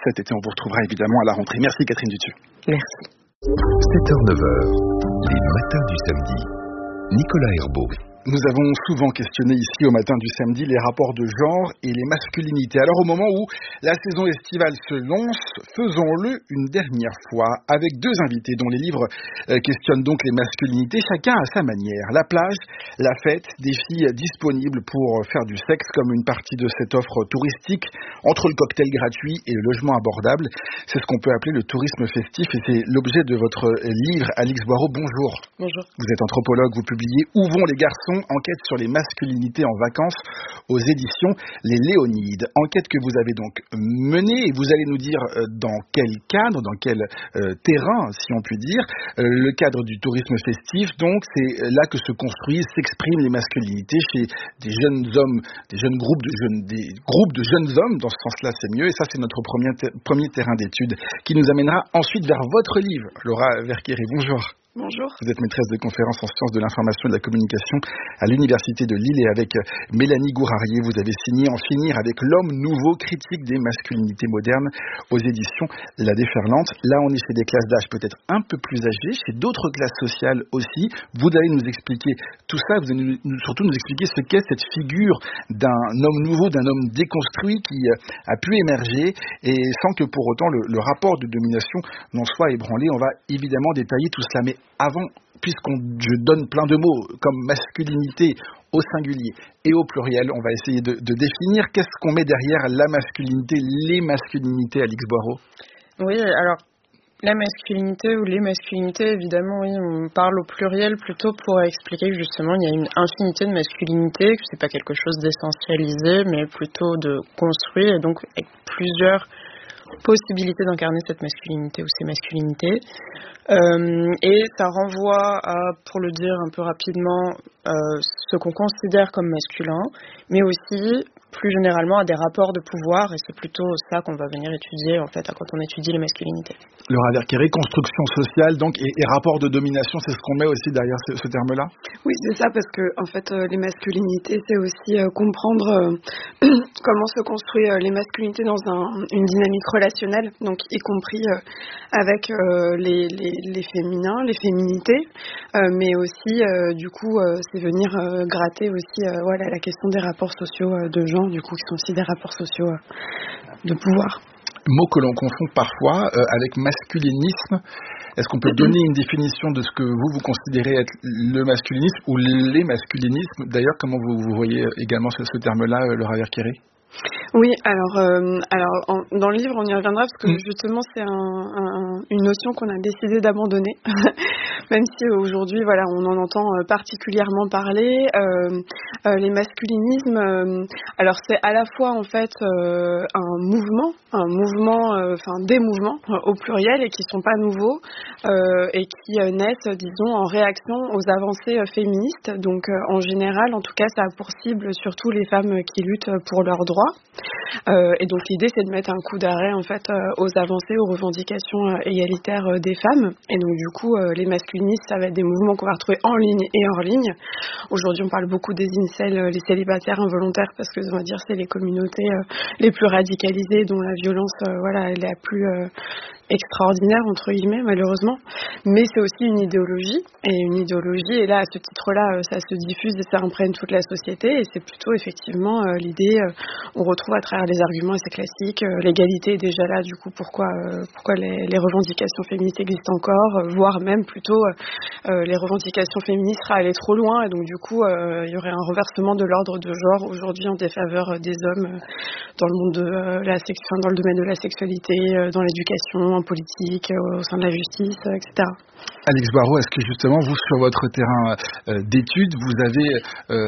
cet été. On vous retrouvera évidemment à la rentrée. Merci Catherine Dutu. Merci. 7h-9h, les matins du samedi. Nicolas Herbeau. Nous avons souvent questionné ici au matin du samedi les rapports de genre et les masculinités. Alors au moment où la saison estivale se lance, faisons-le une dernière fois avec deux invités dont les livres questionnent donc les masculinités, chacun à sa manière. La plage, la fête, des filles disponibles pour faire du sexe comme une partie de cette offre touristique entre le cocktail gratuit et le logement abordable. C'est ce qu'on peut appeler le tourisme festif et c'est l'objet de votre livre. Alix Boireau, bonjour. Bonjour. Vous êtes anthropologue, vous publiez Où vont les garçons ? Enquête sur les masculinités en vacances aux éditions Les Léonides. Enquête que vous avez donc menée et vous allez nous dire dans quel cadre, dans quel terrain, si on peut dire, le cadre du tourisme festif. Donc c'est là que se construisent, s'expriment les masculinités chez des jeunes hommes, des groupes de jeunes hommes. Dans ce sens-là, c'est mieux. Et ça, c'est notre premier terrain d'étude qui nous amènera ensuite vers votre livre. Laura Verqueré, bonjour. Bonjour. Vous êtes maîtresse de conférences en sciences de l'information et de la communication à l'Université de Lille et avec Mélanie Gourarier, vous avez signé En finir avec l'homme nouveau, critique des masculinités modernes aux éditions La Déferlante. Là, on est chez des classes d'âge peut-être un peu plus âgées, chez d'autres classes sociales aussi. Vous allez nous expliquer tout ça, vous allez surtout nous expliquer ce qu'est cette figure d'un homme nouveau, d'un homme déconstruit qui a pu émerger et sans que pour autant le rapport de domination n'en soit ébranlé. On va évidemment détailler tout cela, mais avant, je donne plein de mots comme masculinité au singulier et au pluriel, on va essayer de définir qu'est-ce qu'on met derrière la masculinité, les masculinités, Alix Boireau. Oui, alors la masculinité ou les masculinités, évidemment, oui, on parle au pluriel plutôt pour expliquer que justement il y a une infinité de masculinités, que c'est pas quelque chose d'essentialisé, mais plutôt de construit et donc avec plusieurs possibilité d'incarner cette masculinité ou ces masculinités. Et ça renvoie à, pour le dire un peu rapidement, ce qu'on considère comme masculin, mais aussi plus généralement à des rapports de pouvoir, et c'est plutôt ça qu'on va venir étudier en fait quand on étudie les masculinités. Laura Verqueré, construction sociale donc et rapport de domination, c'est ce qu'on met aussi derrière ce terme-là? Oui, c'est ça, parce que en fait les masculinités, c'est aussi comprendre comment se construit les masculinités dans une dynamique relationnelle, donc y compris avec les féminins, les féminités, mais aussi du coup c'est venir gratter aussi la question des rapports sociaux de genre, du coup qui sont aussi des rapports sociaux de pouvoir. Mot que l'on confond parfois avec masculinisme. Est-ce qu'on peut donner une définition de ce que vous considérez être le masculinisme ou les masculinismes? D'ailleurs, comment vous voyez également ce terme-là, Laura Verqueré? Oui, dans le livre, on y reviendra parce que justement, c'est une notion qu'on a décidé d'abandonner, même si aujourd'hui, on en entend particulièrement parler. Les masculinismes, alors c'est à la fois en fait des mouvements au pluriel et qui sont pas nouveaux et qui naissent, disons, en réaction aux avancées féministes. Donc, en général, en tout cas, ça a pour cible surtout les femmes qui luttent pour leurs droits. Et donc l'idée c'est de mettre un coup d'arrêt en fait aux avancées, aux revendications égalitaires des femmes. Et donc du coup les masculinistes, ça va être des mouvements qu'on va retrouver en ligne et hors ligne. Aujourd'hui on parle beaucoup des incels, les célibataires involontaires, parce que on va dire c'est les communautés les plus radicalisées, dont la violence elle est la plus extraordinaire entre guillemets, malheureusement, mais c'est aussi une idéologie, et là à ce titre-là ça se diffuse et ça imprègne toute la société, et c'est plutôt effectivement l'idée, on retrouve à travers les arguments assez classiques, l'égalité est déjà là, du coup pourquoi les revendications féministes existent encore, voire même plutôt les revendications féministes seraient allées trop loin, et donc du coup il y aurait un renversement de l'ordre de genre aujourd'hui en défaveur des hommes dans le monde dans le domaine de la sexualité, dans l'éducation, en politique, au sein de la justice, etc. Alix Boireau, est-ce que justement vous, sur votre terrain d'études, vous avez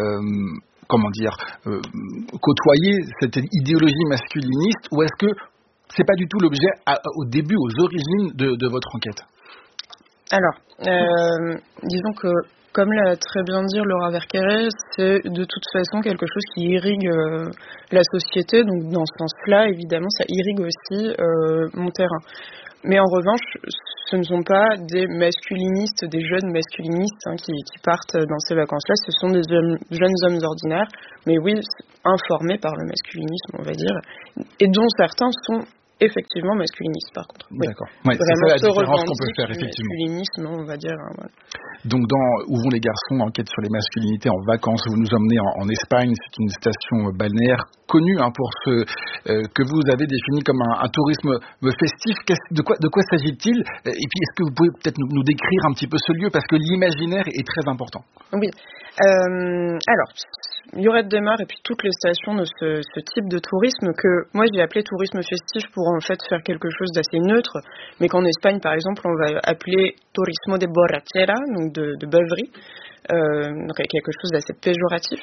côtoyé cette idéologie masculiniste, ou est-ce que c'est pas du tout l'objet au début, aux origines de votre enquête? Alors, disons que, comme l'a très bien dit Laura Verqueré, c'est de toute façon quelque chose qui irrigue la société. Donc dans ce sens-là, évidemment, ça irrigue aussi mon terrain. Mais en revanche, ce ne sont pas des masculinistes, des jeunes masculinistes qui partent dans ces vacances-là. Ce sont des jeunes hommes ordinaires, mais oui, informés par le masculinisme, on va dire, et dont certains sont effectivement masculiniste par contre. D'accord. Ouais, c'est ça la différence qu'on peut faire effectivement. Masculinisme, on va dire. Voilà. Donc dans Où vont les garçons, enquête sur les masculinités en vacances, vous nous emmenez en Espagne, c'est une station balnéaire connue pour ce que vous avez défini comme un tourisme festif. De quoi s'agit-il? Et puis est-ce que vous pouvez peut-être nous décrire un petit peu ce lieu, parce que l'imaginaire est très important. Oui. Alors, Lloret de Mar et puis toutes les stations de ce type de tourisme que moi j'ai appelé tourisme festif pour en fait faire quelque chose d'assez neutre, mais qu'en Espagne par exemple on va appeler turismo de borrachera, donc de beuverie, donc quelque chose d'assez péjoratif.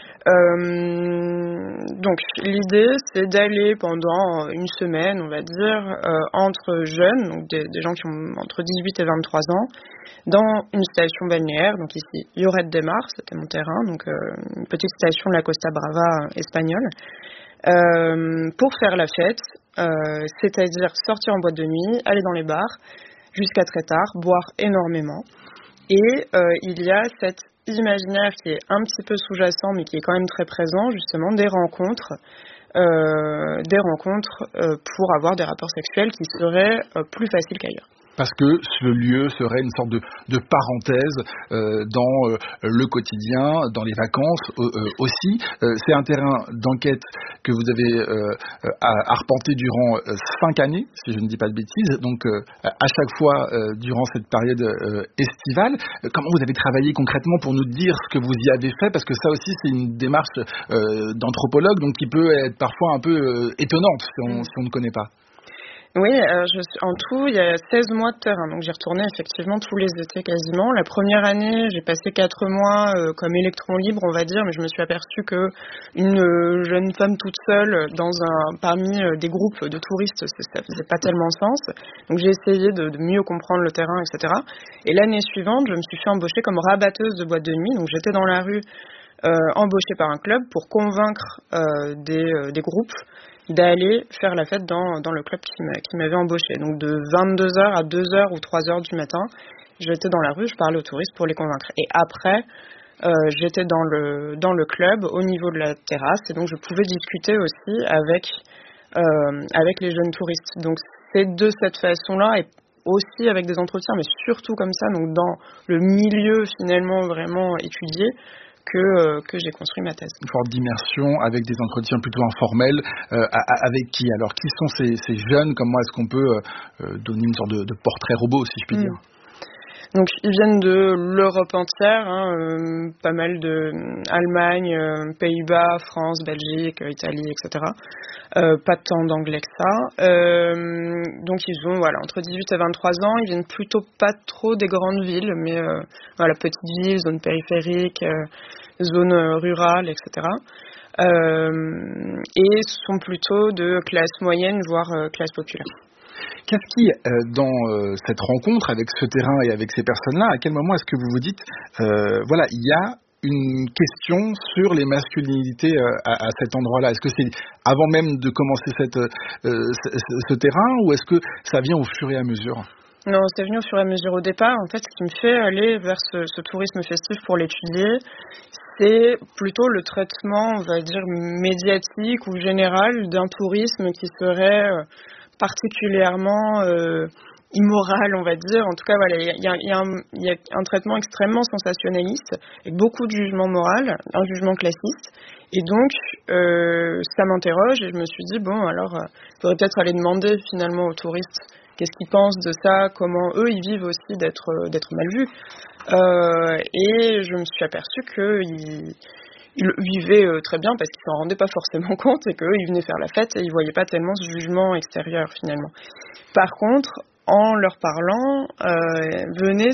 Donc l'idée c'est d'aller pendant une semaine, on va dire, entre jeunes, donc des gens qui ont entre 18 et 23 ans, dans une station balnéaire, donc ici Lloret de Mar, c'était mon terrain, donc une petite station de la Costa Brava espagnole, pour faire la fête, c'est-à-dire sortir en boîte de nuit, aller dans les bars jusqu'à très tard, boire énormément, et il y a cet imaginaire qui est un petit peu sous-jacent mais qui est quand même très présent, justement des rencontres pour avoir des rapports sexuels qui seraient plus faciles qu'ailleurs. Parce que ce lieu serait une sorte de parenthèse dans le quotidien, dans les vacances aussi. C'est un terrain d'enquête que vous avez arpenté durant 5 années, si je ne dis pas de bêtises, donc à chaque fois durant cette période estivale. Comment vous avez travaillé concrètement pour nous dire ce que vous y avez fait? Parce que ça aussi c'est une démarche d'anthropologue, donc qui peut être parfois un peu étonnante si on ne connaît pas. Oui, en tout, il y a 16 mois de terrain, donc j'ai retourné effectivement tous les étés quasiment. La première année, j'ai passé 4 mois comme électron libre, on va dire, mais je me suis aperçue que une jeune femme toute seule parmi des groupes de touristes, ça faisait pas tellement sens. Donc j'ai essayé de mieux comprendre le terrain, etc. Et l'année suivante, je me suis fait embaucher comme rabatteuse de boîte de nuit, donc j'étais dans la rue embauchée par un club pour convaincre des groupes d'aller faire la fête dans le club qui m'avait embauché. Donc de 22h à 2h ou 3h du matin, j'étais dans la rue, je parlais aux touristes pour les convaincre. Et après, j'étais dans le club au niveau de la terrasse et donc je pouvais discuter aussi avec les jeunes touristes. Donc c'est de cette façon-là et aussi avec des entretiens, mais surtout comme ça, donc dans le milieu finalement vraiment étudié, que j'ai construit ma thèse. Une forme d'immersion avec des entretiens plutôt informels. Avec qui? Alors, qui sont ces jeunes? Comment est-ce qu'on peut donner une sorte de portrait robot, si je puis dire? Donc, ils viennent de l'Europe entière, pas mal de Allemagne, Pays-Bas, France, Belgique, Italie, etc. Pas tant d'anglais que ça. Donc, ils ont entre 18 et 23 ans. Ils viennent plutôt pas trop des grandes villes, mais petites villes, zones périphériques, zones rurales, etc. Et sont plutôt de classe moyenne, voire classe populaire. Qu'est-ce qui, dans cette rencontre avec ce terrain et avec ces personnes-là, à quel moment est-ce que vous vous dites, il y a une question sur les masculinités à cet endroit-là? Est-ce que c'est avant même de commencer ce terrain, ou est-ce que ça vient au fur et à mesure? Non, c'est venu au fur et à mesure. Au départ, en fait, ce qui me fait aller vers ce tourisme festif pour l'étudier, c'est plutôt le traitement, on va dire, médiatique ou général d'un tourisme qui serait particulièrement immoral, on va dire. En tout cas, il y a un traitement extrêmement sensationnaliste, avec beaucoup de jugement moral, un jugement classiste. Et donc, ça m'interroge et je me suis dit, il faudrait peut-être aller demander finalement aux touristes qu'est-ce qu'ils pensent de ça, comment eux, ils vivent aussi d'être mal vus. Et je me suis aperçue qu'ils vivaient très bien parce qu'ils s'en rendaient pas forcément compte et qu'eux, ils venaient faire la fête et ils voyaient pas tellement ce jugement extérieur finalement. Par contre, en leur parlant, venait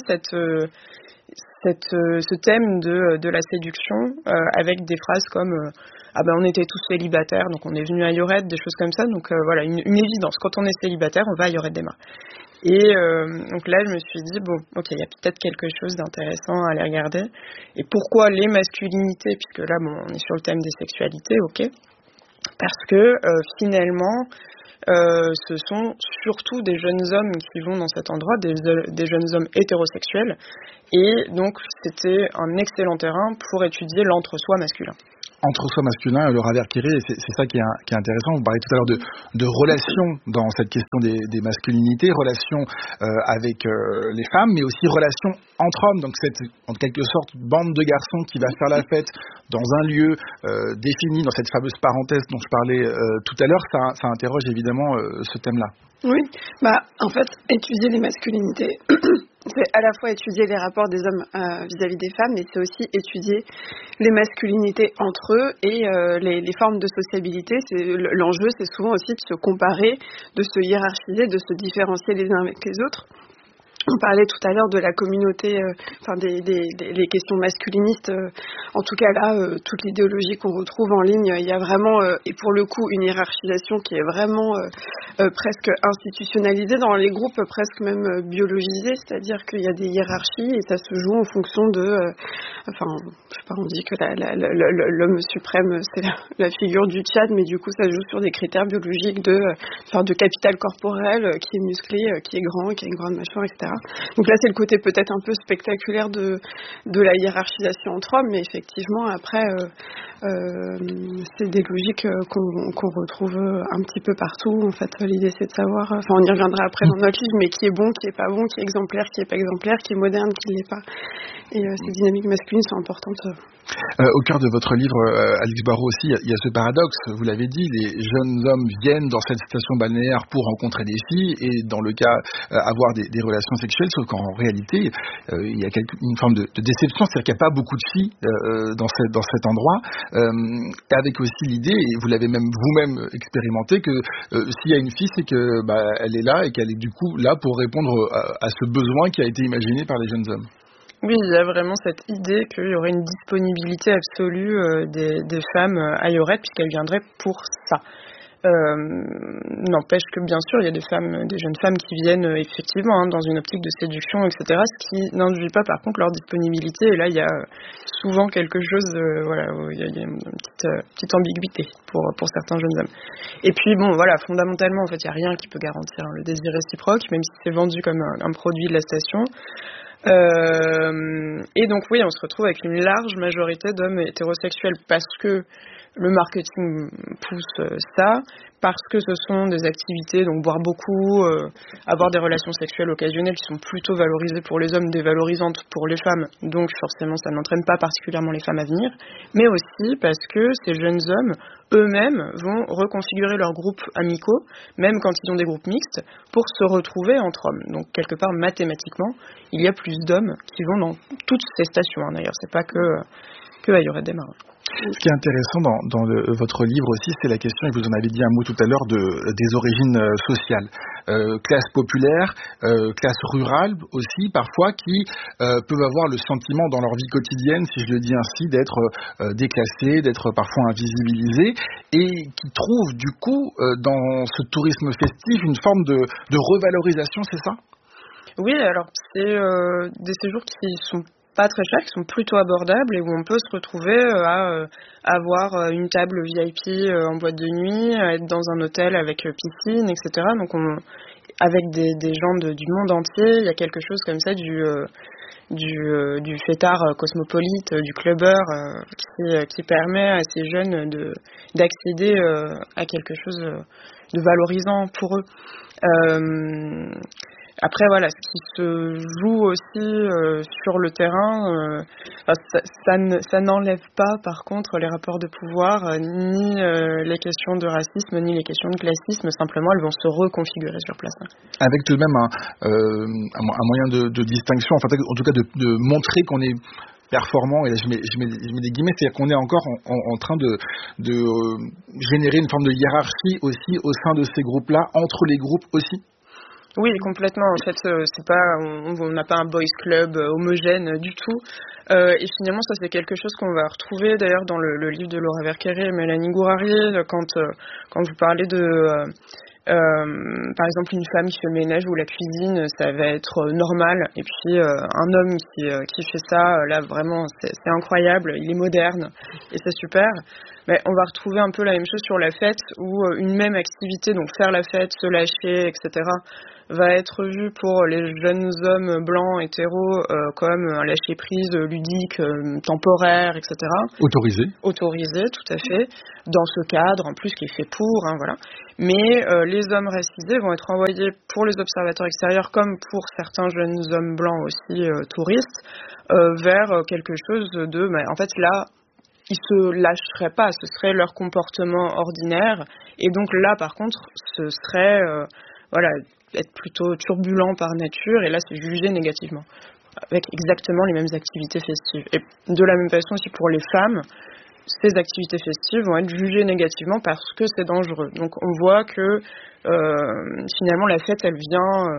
ce thème de la séduction avec des phrases comme on était tous célibataires, donc on est venu à Lloret, des choses comme ça. Donc une évidence. Quand on est célibataire, on va à Lloret de Mar. Et donc là, je me suis dit, il y a peut-être quelque chose d'intéressant à aller regarder. Et pourquoi les masculinités? Puisque là, on est sur le thème des sexualités, parce que finalement, ce sont surtout des jeunes hommes qui vont dans cet endroit, des jeunes hommes hétérosexuels. Et donc, c'était un excellent terrain pour étudier l'entre-soi masculin. entre soi masculin, Laura Verkere, c'est ça qui est intéressant. Vous parlez tout à l'heure de relations dans cette question des masculinités, relations avec les femmes, mais aussi relations entre hommes. Donc cette, en quelque sorte, bande de garçons qui va faire la fête dans un lieu défini, dans cette fameuse parenthèse dont je parlais tout à l'heure, ça interroge évidemment ce thème-là. Oui, en fait, étudier les masculinités, c'est à la fois étudier les rapports des hommes vis-à-vis des femmes, mais c'est aussi étudier les masculinités entre eux et les formes de sociabilité. L'enjeu, c'est souvent aussi de se comparer, de se hiérarchiser, de se différencier les uns avec les autres. On parlait tout à l'heure de la communauté, les questions masculinistes. En tout cas là, toute l'idéologie qu'on retrouve en ligne, il y a vraiment, et pour le coup, une hiérarchisation qui est vraiment presque institutionnalisée dans les groupes, presque même biologisée. C'est-à-dire qu'il y a des hiérarchies et ça se joue en fonction de, je sais pas, on dit que l'homme suprême c'est la figure du Tchad, mais du coup ça joue sur des critères biologiques de capital corporel qui est musclé, qui est grand, qui a une grande mâchoire, etc. Donc là, c'est le côté peut-être un peu spectaculaire de la hiérarchisation entre hommes, mais effectivement, après, c'est des logiques qu'on retrouve un petit peu partout. En fait, l'idée, c'est de savoir, on y reviendra après dans notre livre, mais qui est bon, qui est pas bon, qui est exemplaire, qui est pas exemplaire, qui est moderne, qui l'est pas. Et ces dynamiques masculines sont importantes. Au cœur de votre livre, Alix Barraud aussi, il y a ce paradoxe, vous l'avez dit, les jeunes hommes viennent dans cette station balnéaire pour rencontrer des filles et dans le cas avoir des relations sexuelles, sauf qu'en réalité il y a une forme de déception, c'est-à-dire qu'il n'y a pas beaucoup de filles dans cet endroit, avec aussi l'idée, et vous l'avez même vous-même expérimenté, que s'il y a une fille, c'est que elle est là et qu'elle est du coup là pour répondre à ce besoin qui a été imaginé par les jeunes hommes. Oui, il y a vraiment cette idée qu'il y aurait une disponibilité absolue des femmes à Yorette puisqu'elles viendraient pour ça. N'empêche que bien sûr il y a des jeunes femmes qui viennent effectivement dans une optique de séduction, etc. Ce qui n'induit pas par contre leur disponibilité. Et là il y a souvent quelque chose, où il y a une petite ambiguïté pour certains jeunes hommes. Et puis fondamentalement en fait il n'y a rien qui peut garantir le désir réciproque, même si c'est vendu comme un produit de la station. Et donc oui, on se retrouve avec une large majorité d'hommes hétérosexuels parce que le marketing pousse ça, parce que ce sont des activités, donc boire beaucoup, avoir des relations sexuelles occasionnelles qui sont plutôt valorisées pour les hommes, dévalorisantes pour les femmes, donc forcément ça n'entraîne pas particulièrement les femmes à venir, mais aussi parce que ces jeunes hommes eux-mêmes vont reconfigurer leurs groupes amicaux, même quand ils ont des groupes mixtes, pour se retrouver entre hommes. Donc quelque part mathématiquement, il y a plus d'hommes qui vont dans toutes ces stations, d'ailleurs, c'est pas que à Yorette des Marins. Ce qui est intéressant dans votre livre aussi, c'est la question, et vous en avez dit un mot tout à l'heure, des origines sociales. Classe populaire, classe rurale aussi, parfois, qui peuvent avoir le sentiment dans leur vie quotidienne, si je le dis ainsi, d'être déclassés, d'être parfois invisibilisés, et qui trouvent du coup dans ce tourisme festif une forme de revalorisation, c'est ça ? Oui, alors c'est des séjours qui sont pas très chers, qui sont plutôt abordables et où on peut se retrouver à avoir une table VIP en boîte de nuit, à être dans un hôtel avec piscine, etc. Donc avec des gens du monde entier, il y a quelque chose comme ça du fêtard cosmopolite, du clubbeur qui permet à ces jeunes d'accéder à quelque chose de valorisant pour eux. Après ce qui se joue aussi sur le terrain, ça n'enlève pas par contre les rapports de pouvoir, ni les questions de racisme, ni les questions de classisme, simplement elles vont se reconfigurer sur place. Avec tout de même un moyen de distinction, en tout cas de montrer qu'on est performant, et là je mets des guillemets, c'est-à-dire qu'on est encore en train de générer une forme de hiérarchie aussi au sein de ces groupes-là, entre les groupes aussi. Oui, complètement. En fait, c'est pas, on n'a pas un boys club homogène du tout. Et finalement, ça c'est quelque chose qu'on va retrouver d'ailleurs dans le livre de Laura Verkere et Mélanie Gourarier quand vous parlez Par exemple, une femme qui fait le ménage ou la cuisine, ça va être normal. Et puis un homme qui fait ça, là vraiment, c'est incroyable. Il est moderne et c'est super. Mais on va retrouver un peu la même chose sur la fête, où une même activité, donc faire la fête, se lâcher, etc., va être vue pour les jeunes hommes blancs hétéros comme un lâcher-prise ludique, temporaire, etc. Autorisé, tout à fait, dans ce cadre en plus qui est fait pour, voilà. Mais les hommes racisés vont être envoyés pour les observateurs extérieurs comme pour certains jeunes hommes blancs aussi touristes vers quelque chose de, en fait là, ils se lâcheraient pas, ce serait leur comportement ordinaire, et donc là par contre ce serait être plutôt turbulent par nature, et là c'est jugé négativement avec exactement les mêmes activités festives. Et de la même façon aussi pour les femmes, ces activités festives vont être jugées négativement parce que c'est dangereux. Donc on voit que finalement la fête elle vient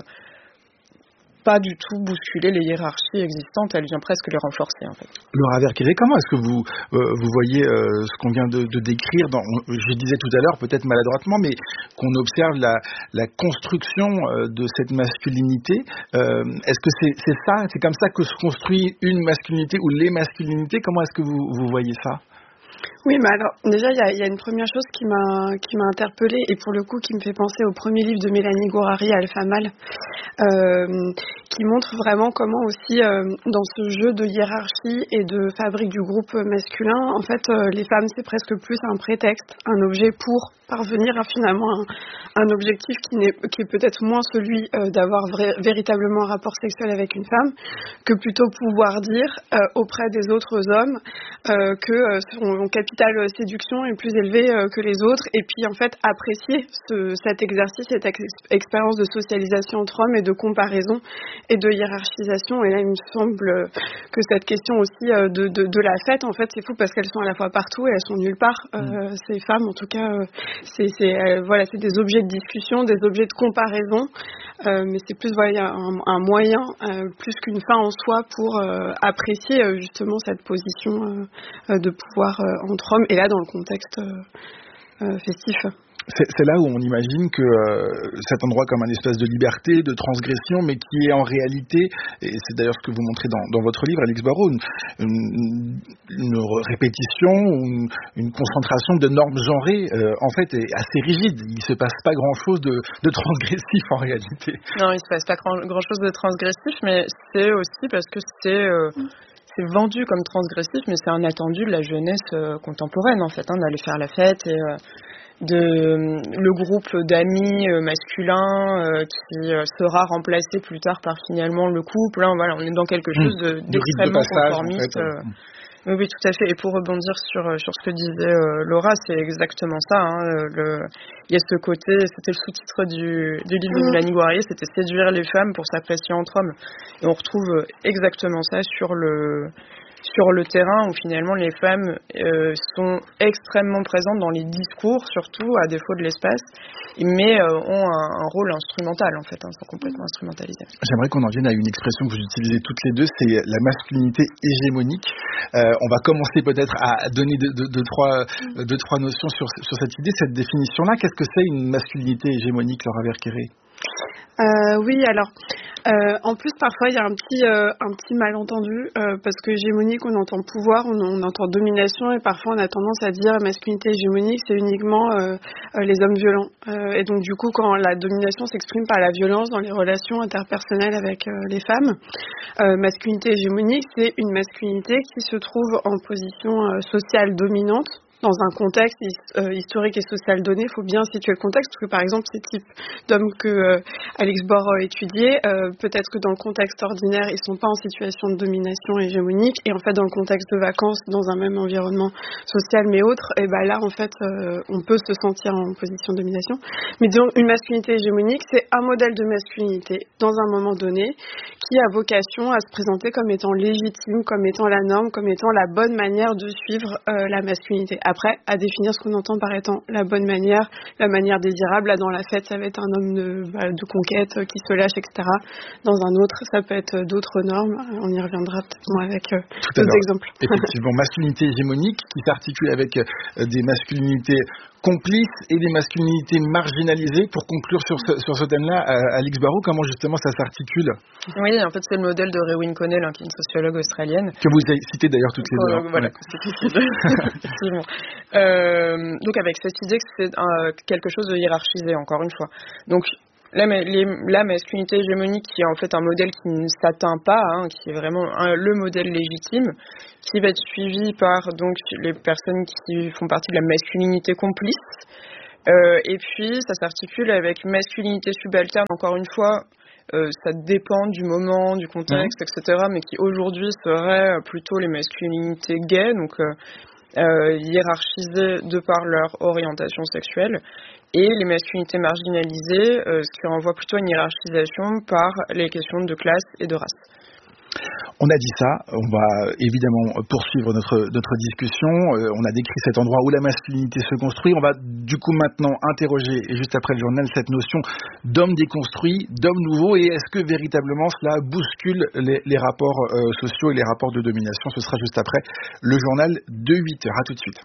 pas du tout bousculer les hiérarchies existantes, elle vient presque les renforcer en fait. Laura Verkere, comment est-ce que vous voyez ce qu'on vient de décrire je disais tout à l'heure, peut-être maladroitement, mais qu'on observe la construction de cette masculinité. Est-ce que c'est comme ça que se construit une masculinité ou les masculinités? Comment est-ce que vous voyez ça? Oui, mais alors déjà il y a une première chose qui m'a interpellée, et pour le coup qui me fait penser au premier livre de Mélanie Gourary, Alpha Male, qui montre vraiment comment aussi dans ce jeu de hiérarchie et de fabrique du groupe masculin, en fait les femmes c'est presque plus un prétexte, un objet pour parvenir à finalement un objectif qui est peut-être moins celui d'avoir véritablement un rapport sexuel avec une femme, que plutôt pouvoir dire auprès des autres hommes que son capital séduction est plus élevé que les autres, et puis en fait apprécier cet exercice, cette expérience de socialisation entre hommes et de comparaison et de hiérarchisation. Et là il me semble que cette question aussi de la fête, en fait c'est fou parce qu'elles sont à la fois partout et elles sont nulle part. Ces femmes en tout cas c'est des objets de discussion, des objets de comparaison, mais c'est plus un moyen plus qu'une fin en soi pour apprécier justement cette position de pouvoir entre hommes, et là dans le contexte festif. C'est là où on imagine que cet endroit comme un espace de liberté, de transgression, mais qui est en réalité, et c'est d'ailleurs ce que vous montrez dans votre livre, Alix Barraud, une répétition, une concentration de normes genrées, en fait, est assez rigide. Il ne se passe pas grand-chose de transgressif en réalité. Non, il ne se passe pas grand-chose de transgressif, mais c'est aussi parce que c'est vendu comme transgressif, mais c'est un attendu de la jeunesse contemporaine, en fait, d'aller faire la fête, et le groupe d'amis masculins qui sera remplacé plus tard par finalement le couple. Là, on est dans quelque chose d'extrêmement conformiste. En fait. Oui, tout à fait. Et pour rebondir sur ce que disait Laura, c'est exactement ça. Il y a ce côté, c'était le sous-titre du livre de Mélanie Gourary, c'était séduire les femmes pour s'apprécier entre hommes. Et on retrouve exactement ça sur le terrain, où finalement les femmes sont extrêmement présentes dans les discours, surtout à défaut de l'espace, mais ont un rôle instrumental en fait, sont complètement instrumentalisées. J'aimerais qu'on en vienne à une expression que vous utilisez toutes les deux, c'est la masculinité hégémonique. On va commencer peut-être à donner deux, trois notions sur cette idée, cette définition-là. Qu'est-ce que c'est une masculinité hégémonique, Laura Verkere? Oui, alors en plus parfois il y a un petit malentendu parce que hégémonique on entend pouvoir, on entend domination, et parfois on a tendance à dire masculinité hégémonique c'est uniquement les hommes violents, et donc du coup quand la domination s'exprime par la violence dans les relations interpersonnelles avec les femmes, masculinité hégémonique c'est une masculinité qui se trouve en position sociale dominante dans un contexte historique et social donné. Il faut bien situer le contexte, parce que par exemple ces types d'hommes que Alix Barraud a étudiés, peut-être que dans le contexte ordinaire ils sont pas en situation de domination hégémonique, et en fait dans le contexte de vacances dans un même environnement social mais autre, et ben là en fait on peut se sentir en position de domination. Mais disons une masculinité hégémonique c'est un modèle de masculinité dans un moment donné qui a vocation à se présenter comme étant légitime, comme étant la norme, comme étant la bonne manière de suivre la masculinité. Après, à définir ce qu'on entend par étant la bonne manière, la manière désirable. Là, dans la fête, ça va être un homme de conquête, baskets qui se lâchent, etc. Dans un autre, ça peut être d'autres normes. On y reviendra peut-être avec d'autres exemples. Effectivement, masculinité hégémonique qui s'articule avec des masculinités complices et des masculinités marginalisées. Pour conclure sur ce thème-là, Alix Barraud, comment justement ça s'articule? Oui, en fait, c'est le modèle de Rewin Connell, qui est une sociologue australienne. Que vous avez cité d'ailleurs toutes les deux. Voilà, c'est toutes les deux. Effectivement. Donc, avec cette idée que c'est quelque chose de hiérarchisé, encore une fois. Donc, la masculinité hégémonique, qui est en fait un modèle qui ne s'atteint pas, qui est vraiment le modèle légitime, qui va être suivi par donc les personnes qui font partie de la masculinité complice. Et puis, ça s'articule avec masculinité subalterne, encore une fois. Ça dépend du moment, du contexte, etc., mais qui aujourd'hui seraient plutôt les masculinités gays, donc hiérarchisées de par leur orientation sexuelle, et les masculinités marginalisées, ce qui renvoie plutôt à une hiérarchisation par les questions de classe et de race. On a dit ça, on va évidemment poursuivre notre discussion. On a décrit cet endroit où la masculinité se construit. On va du coup maintenant interroger, et juste après le journal, cette notion d'homme déconstruit, d'homme nouveau, et est-ce que véritablement cela bouscule les rapports sociaux et les rapports de domination? Ce sera juste après le journal de 8h. À tout de suite.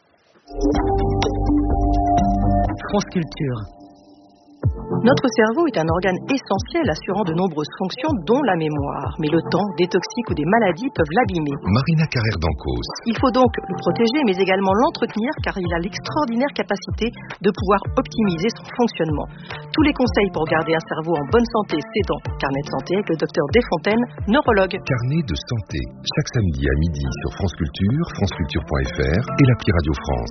France Culture. Notre cerveau est un organe essentiel assurant de nombreuses fonctions, dont la mémoire. Mais le temps, des toxiques ou des maladies peuvent l'abîmer. Marina Carrère-Dancos. Il faut donc le protéger, mais également l'entretenir, car il a l'extraordinaire capacité de pouvoir optimiser son fonctionnement. Tous les conseils pour garder un cerveau en bonne santé, c'est dans Carnet de santé avec le docteur Desfontaines, neurologue. Carnet de santé, chaque samedi à midi sur France Culture, franceculture.fr et l'appli Radio France.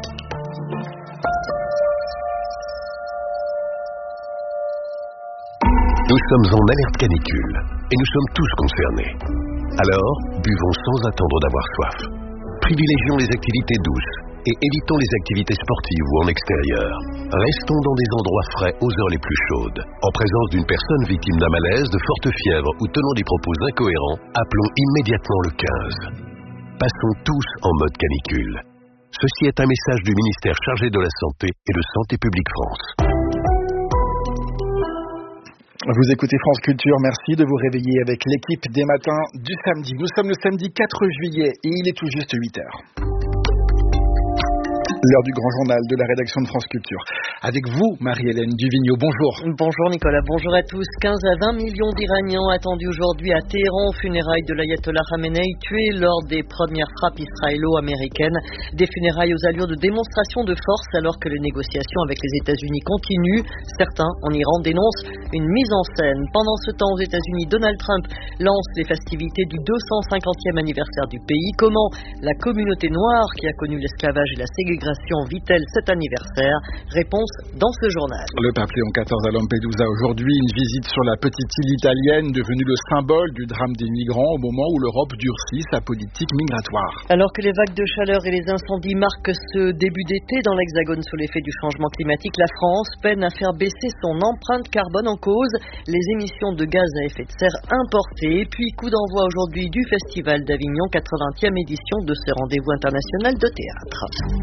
Nous sommes en alerte canicule et nous sommes tous concernés. Alors, buvons sans attendre d'avoir soif. Privilégions les activités douces et évitons les activités sportives ou en extérieur. Restons dans des endroits frais aux heures les plus chaudes. En présence d'une personne victime d'un malaise, de forte fièvre ou tenant des propos incohérents, appelons immédiatement le 15. Passons tous en mode canicule. Ceci est un message du ministère chargé de la Santé et de Santé publique France. Vous écoutez France Culture, merci de vous réveiller avec l'équipe des matins du samedi. Nous sommes le samedi 4 juillet et il est tout juste 8h. L'heure du grand journal de la rédaction de France Culture. Avec vous, Marie-Hélène Duvigneau, bonjour. Bonjour Nicolas, bonjour à tous. 15 à 20 millions d'Iraniens attendus aujourd'hui à Téhéran aux funérailles de l'ayatollah Khamenei, tué lors des premières frappes israélo-américaines. Des funérailles aux allures de démonstration de force alors que les négociations avec les États-Unis continuent. Certains en Iran dénoncent une mise en scène. Pendant ce temps, aux États-Unis, Donald Trump lance les festivités du 250e anniversaire du pays. Comment la communauté noire qui a connu l'esclavage et la ségrégation vit-elle cet anniversaire? Réponse dans ce journal. Le pape Léon XIV à Lampedusa aujourd'hui, une visite sur la petite île italienne devenue le symbole du drame des migrants au moment où l'Europe durcit sa politique migratoire. Alors que les vagues de chaleur et les incendies marquent ce début d'été dans l'Hexagone sous l'effet du changement climatique, la France peine à faire baisser son empreinte carbone, en cause les émissions de gaz à effet de serre importées. Et puis coup d'envoi aujourd'hui du Festival d'Avignon, 80e édition de ce rendez-vous international de théâtre.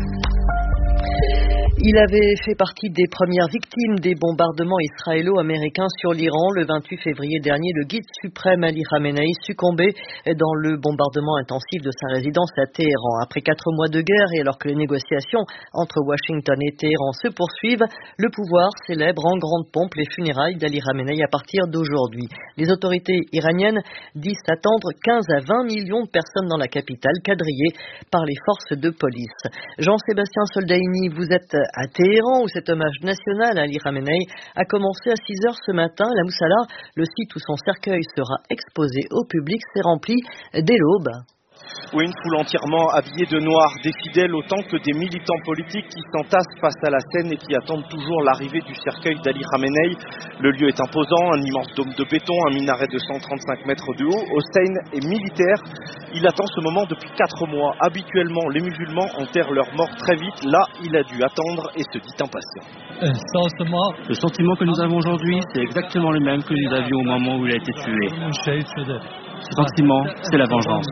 Il avait fait partie des premières victimes des bombardements israélo-américains sur l'Iran. Le 28 février dernier, le guide suprême Ali Khamenei succombait dans le bombardement intensif de sa résidence à Téhéran. Après 4 mois de guerre et alors que les négociations entre Washington et Téhéran se poursuivent, le pouvoir célèbre en grande pompe les funérailles d'Ali Khamenei à partir d'aujourd'hui. Les autorités iraniennes disent attendre 15 à 20 millions de personnes dans la capitale, quadrillées par les forces de police. Jean-Sébastien Soldaini, vous êtes à Téhéran où cet hommage national à Ali Khamenei a commencé à 6h ce matin. La Moussala, le site où son cercueil sera exposé au public, s'est rempli dès l'aube. Oui, une foule entièrement habillée de noir, des fidèles autant que des militants politiques qui s'entassent face à la scène et qui attendent toujours l'arrivée du cercueil d'Ali Khamenei. Le lieu est imposant, un immense dôme de béton, un minaret de 135 mètres de haut. Hossein est militaire, il attend ce moment depuis 4 mois. Habituellement, les musulmans enterrent leurs morts très vite. Là, il a dû attendre et se dit impatient. Le sentiment que nous avons aujourd'hui, c'est exactement le même que nous avions au moment où il a été tué. Ce sentiment, c'est la vengeance.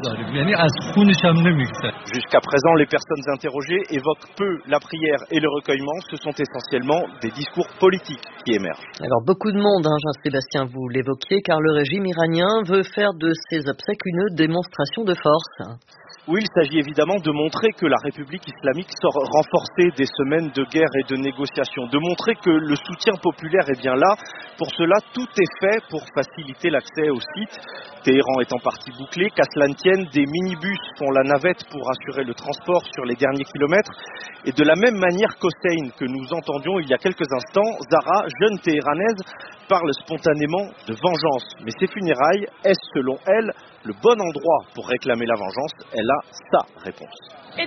Jusqu'à présent, les personnes interrogées évoquent peu la prière et le recueillement. Ce sont essentiellement des discours politiques qui émergent. Alors beaucoup de monde, Jean-Sébastien, vous l'évoquiez, car le régime iranien veut faire de ses obsèques une démonstration de force. Oui, il s'agit évidemment de montrer que la République islamique sort renforcée des semaines de guerre et de négociations, de montrer que le soutien populaire est bien là. Pour cela, tout est fait pour faciliter l'accès au site. Téhéran est en partie bouclé, qu'à cela ne tienne, des minibus font la navette pour assurer le transport sur les derniers kilomètres. Et de la même manière qu'Hossein, que nous entendions il y a quelques instants, Zahra, jeune téhéranaise, parle spontanément de vengeance. Mais ces funérailles, est-ce selon elle le bon endroit pour réclamer la vengeance? Elle a sa réponse. C'est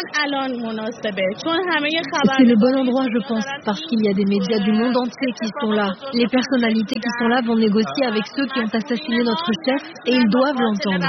le bon endroit, je pense, parce qu'il y a des médias du monde entier qui sont là. Les personnalités qui sont là vont négocier avec ceux qui ont assassiné notre chef et ils doivent l'entendre.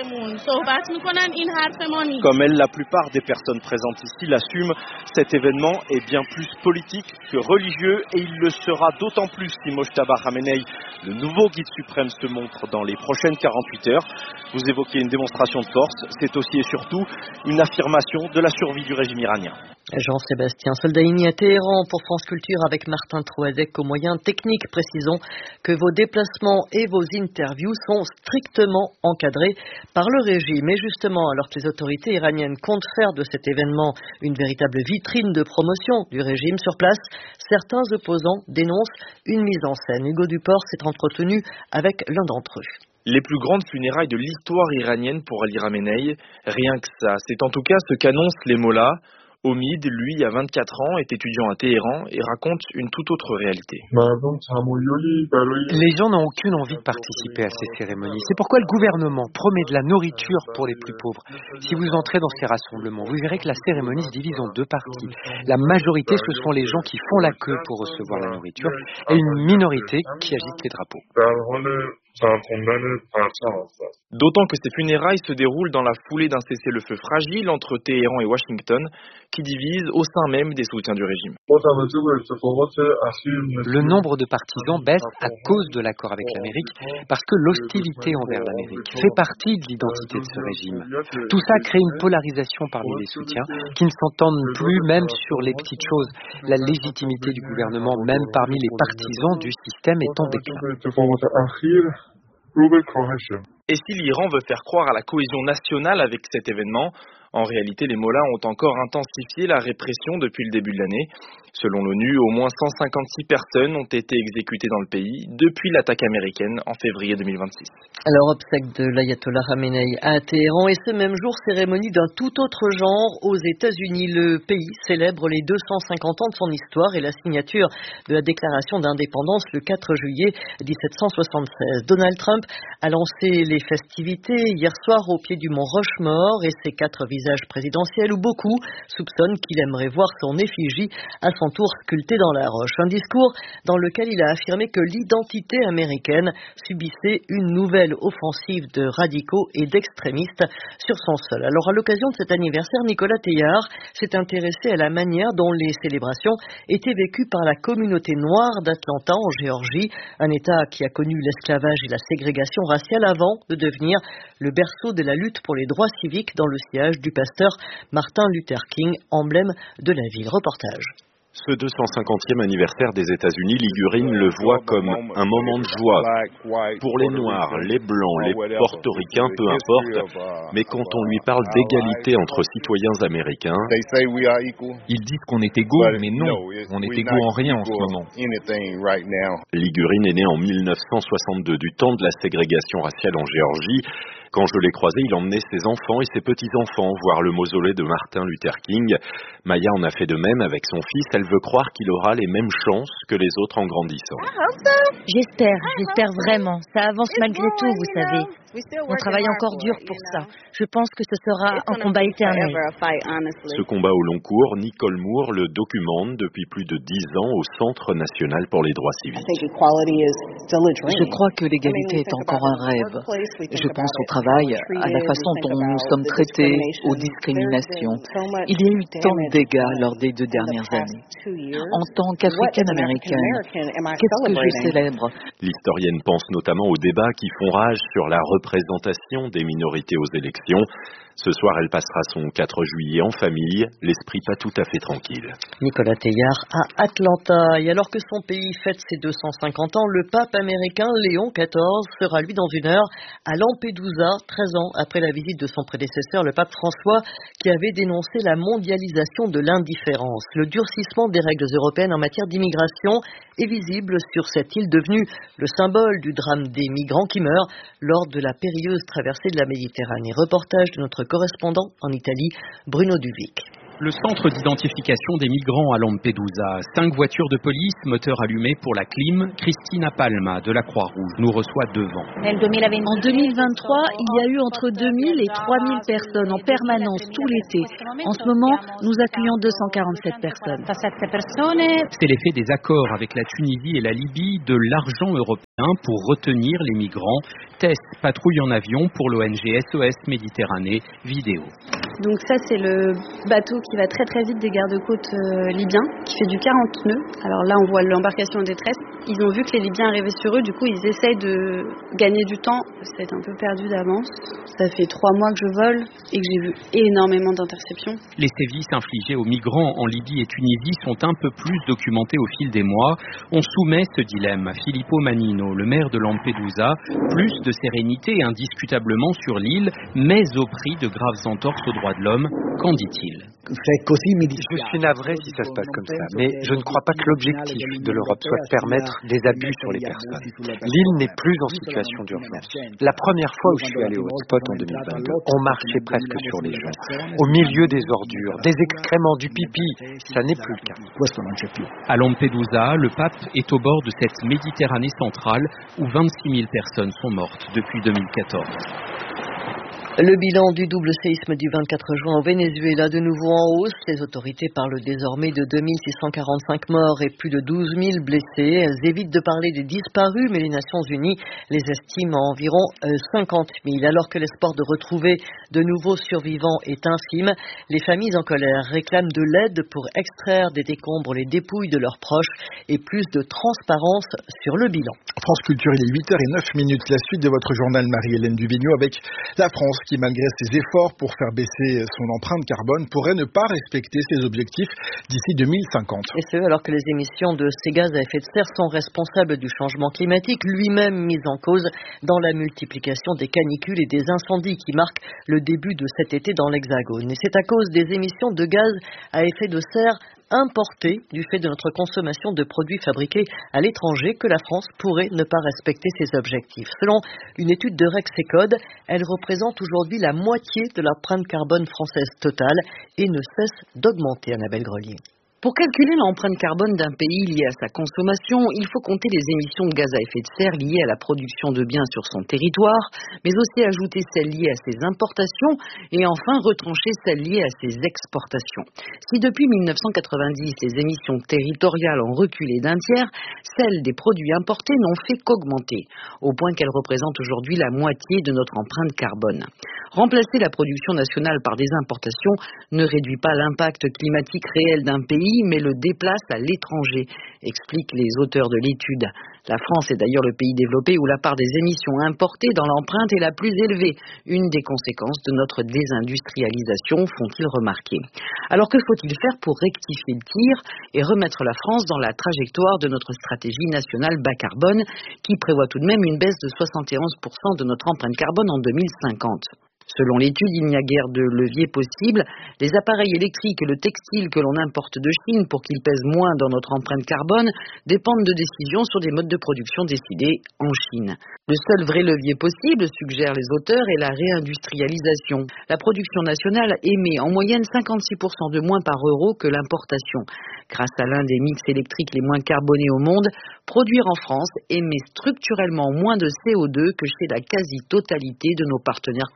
Comme elle, la plupart des personnes présentes ici l'assument, cet événement est bien plus politique que religieux et il le sera d'autant plus si Mojtaba Khamenei, le nouveau guide suprême, se montre dans les prochaines 48 heures. Vous évoquez une démonstration de force, c'est aussi et surtout une affirmation de la survie du régime iranien. Jean-Sébastien Soldaini à Téhéran pour France Culture avec Martin Troadec aux moyens techniques. Précisons que vos déplacements et vos interviews sont strictement encadrés par le régime. Et justement, alors que les autorités iraniennes comptent faire de cet événement une véritable vitrine de promotion du régime sur place, certains opposants dénoncent une mise en scène. Hugo Duport s'est entretenu avec l'un d'entre eux. Les plus grandes funérailles de l'histoire iranienne pour Ali Khamenei, rien que ça. C'est en tout cas ce qu'annoncent les mollahs. Omid, lui, il y a 24 ans, est étudiant à Téhéran et raconte une toute autre réalité. Les gens n'ont aucune envie de participer à ces cérémonies. C'est pourquoi le gouvernement promet de la nourriture pour les plus pauvres. Si vous entrez dans ces rassemblements, vous verrez que la cérémonie se divise en deux parties. La majorité, ce sont les gens qui font la queue pour recevoir la nourriture et une minorité qui agite les drapeaux. D'autant que ces funérailles se déroulent dans la foulée d'un cessez-le-feu fragile entre Téhéran et Washington, qui divise au sein même des soutiens du régime. Le nombre de partisans baisse à cause de l'accord avec l'Amérique, parce que l'hostilité envers l'Amérique fait partie de l'identité de ce régime. Tout ça crée une polarisation parmi les soutiens, qui ne s'entendent plus même sur les petites choses. La légitimité du gouvernement, même parmi les partisans du système, est en déclin. Et si l'Iran veut faire croire à la cohésion nationale avec cet événement, en réalité, les mollahs ont encore intensifié la répression depuis le début de l'année. Selon l'ONU, au moins 156 personnes ont été exécutées dans le pays depuis l'attaque américaine en février 2026. Alors, obsèque de l'ayatollah Khamenei à Téhéran et ce même jour, cérémonie d'un tout autre genre aux États-Unis. Le pays célèbre les 250 ans de son histoire et la signature de la déclaration d'indépendance le 4 juillet 1776. Donald Trump a lancé les festivités hier soir au pied du mont Rushmore et ses 4 visages présidentiels où beaucoup soupçonnent qu'il aimerait voir son effigie à son tour sculptée dans la roche. Un discours dans lequel il a affirmé que l'identité américaine subissait une nouvelle offensive de radicaux et d'extrémistes sur son sol. Alors à l'occasion de cet anniversaire, Nicolas Teillard s'est intéressé à la manière dont les célébrations étaient vécues par la communauté noire d'Atlanta en Géorgie, un État qui a connu l'esclavage et la ségrégation raciale avant de devenir le berceau de la lutte pour les droits civiques dans le sillage du pasteur Martin Luther King, emblème de la ville. Reportage. Ce 250e anniversaire des États-Unis, Ligurine le voit comme un moment de joie pour les Noirs, les Blancs, les Portoricains, peu importe. Mais quand on lui parle d'égalité entre citoyens américains, ils disent qu'on est égaux, mais non, on est égaux en rien en ce moment. Ligurine est né en 1962, du temps de la ségrégation raciale en Géorgie. Quand je l'ai croisé, il emmenait ses enfants et ses petits-enfants voir le mausolée de Martin Luther King. Maya en a fait de même avec son fils. Elle veut croire qu'il aura les mêmes chances que les autres en grandissant. J'espère vraiment. Ça avance malgré tout, vous savez. On travaille encore dur pour ça. Je pense que ce sera un combat éternel. Ce combat au long cours, Nicole Moore le documente depuis plus de 10 ans au Centre national pour les droits civiques. Je crois que l'égalité est encore un rêve. Je pense au travail, à la façon dont nous sommes traités, aux discriminations. Il y a eu tant de dégâts lors des 2 dernières années. En tant qu'Africaine-Américaine, qu'est-ce que je célèbre? L'historienne pense notamment aux débats qui font rage sur la représentation des minorités aux élections. Ce soir, elle passera son 4 juillet en famille, l'esprit pas tout à fait tranquille. Nicolas Teilhard à Atlanta. Et alors que son pays fête ses 250 ans, le pape américain Léon XIV sera lui dans une heure à Lampedusa, 13 ans après la visite de son prédécesseur, le pape François, qui avait dénoncé la mondialisation de l'indifférence. Le durcissement des règles européennes en matière d'immigration est visible sur cette île devenue le symbole du drame des migrants qui meurent lors de la périlleuse traversée de la Méditerranée. Reportage de notre correspondant en Italie, Bruno Duvic. Le centre d'identification des migrants à Lampedusa. 5 voitures de police, moteur allumé pour la clim. Cristina Palma de la Croix-Rouge nous reçoit devant. En 2023, il y a eu entre 2000 et 3000 personnes en permanence tout l'été. En ce moment, nous accueillons 247 personnes. C'est l'effet des accords avec la Tunisie et la Libye de l'argent européen pour retenir les migrants. Tess patrouille en avion pour l'ONG SOS Méditerranée. Vidéo. Donc ça, c'est le bateau qui va très très vite des gardes-côtes libyens, qui fait du 40 nœuds. Alors là, on voit l'embarcation en détresse. Ils ont vu que les Libyens arrivaient sur eux, du coup, ils essayent de gagner du temps. C'est un peu perdu d'avance. Ça fait 3 mois que je vole et que j'ai vu énormément d'interceptions. Les sévices infligés aux migrants en Libye et Tunisie sont un peu plus documentés au fil des mois. On soumet ce dilemme à Filippo Mannino, le maire de Lampedusa. Plus de sérénité indiscutablement sur l'île, mais au prix de graves entorses aux droits de l'homme. Qu'en dit-il ? Je suis navré si ça se passe comme ça, mais je ne crois pas que l'objectif de l'Europe soit de permettre des abus sur les personnes. L'île n'est plus en situation d'urgence. La première fois où je suis allé au hotspot en 2022, on marchait presque sur les gens, au milieu des ordures, des excréments, du pipi. Ça n'est plus le cas. À Lampedusa, le pape est au bord de cette Méditerranée centrale où 26 000 personnes sont mortes depuis 2014. Le bilan du double séisme du 24 juin au Venezuela de nouveau en hausse. Les autorités parlent désormais de 2645 morts et plus de 12 000 blessés. Elles évitent de parler des disparus, mais les Nations Unies les estiment à environ 50 000. Alors que l'espoir de retrouver de nouveaux survivants est infime, les familles en colère réclament de l'aide pour extraire des décombres les dépouilles de leurs proches et plus de transparence sur le bilan. France Culture, il est 8h09. La suite de votre journal, Marie-Hélène Duvigneau, avec la France qui, malgré ses efforts pour faire baisser son empreinte carbone, pourrait ne pas respecter ses objectifs d'ici 2050. Et ce, alors que les émissions de ces gaz à effet de serre sont responsables du changement climatique, lui-même mis en cause dans la multiplication des canicules et des incendies qui marquent le début de cet été dans l'Hexagone. Et c'est à cause des émissions de gaz à effet de serre importées du fait de notre consommation de produits fabriqués à l'étranger que la France pourrait ne pas respecter ses objectifs. Selon une étude de Rexecode, elle représente aujourd'hui la moitié de l'empreinte carbone française totale et ne cesse d'augmenter, Annabelle Grelier. Pour calculer l'empreinte carbone d'un pays liée à sa consommation, il faut compter les émissions de gaz à effet de serre liées à la production de biens sur son territoire, mais aussi ajouter celles liées à ses importations et enfin retrancher celles liées à ses exportations. Si depuis 1990, les émissions territoriales ont reculé d'un tiers, celles des produits importés n'ont fait qu'augmenter, au point qu'elles représentent aujourd'hui la moitié de notre empreinte carbone. Remplacer la production nationale par des importations ne réduit pas l'impact climatique réel d'un pays, mais le déplace à l'étranger, expliquent les auteurs de l'étude. La France est d'ailleurs le pays développé où la part des émissions importées dans l'empreinte est la plus élevée, une des conséquences de notre désindustrialisation, font-ils remarquer. Alors que faut-il faire pour rectifier le tir et remettre la France dans la trajectoire de notre stratégie nationale bas carbone, qui prévoit tout de même une baisse de 71% de notre empreinte carbone en 2050 ? Selon l'étude, il n'y a guère de levier possible. Les appareils électriques et le textile que l'on importe de Chine pour qu'ils pèsent moins dans notre empreinte carbone dépendent de décisions sur des modes de production décidés en Chine. Le seul vrai levier possible, suggèrent les auteurs, est la réindustrialisation. La production nationale émet en moyenne 56% de moins par euro que l'importation. Grâce à l'un des mix électriques les moins carbonés au monde, produire en France émet structurellement moins de CO2 que chez la quasi-totalité de nos partenaires commerciaux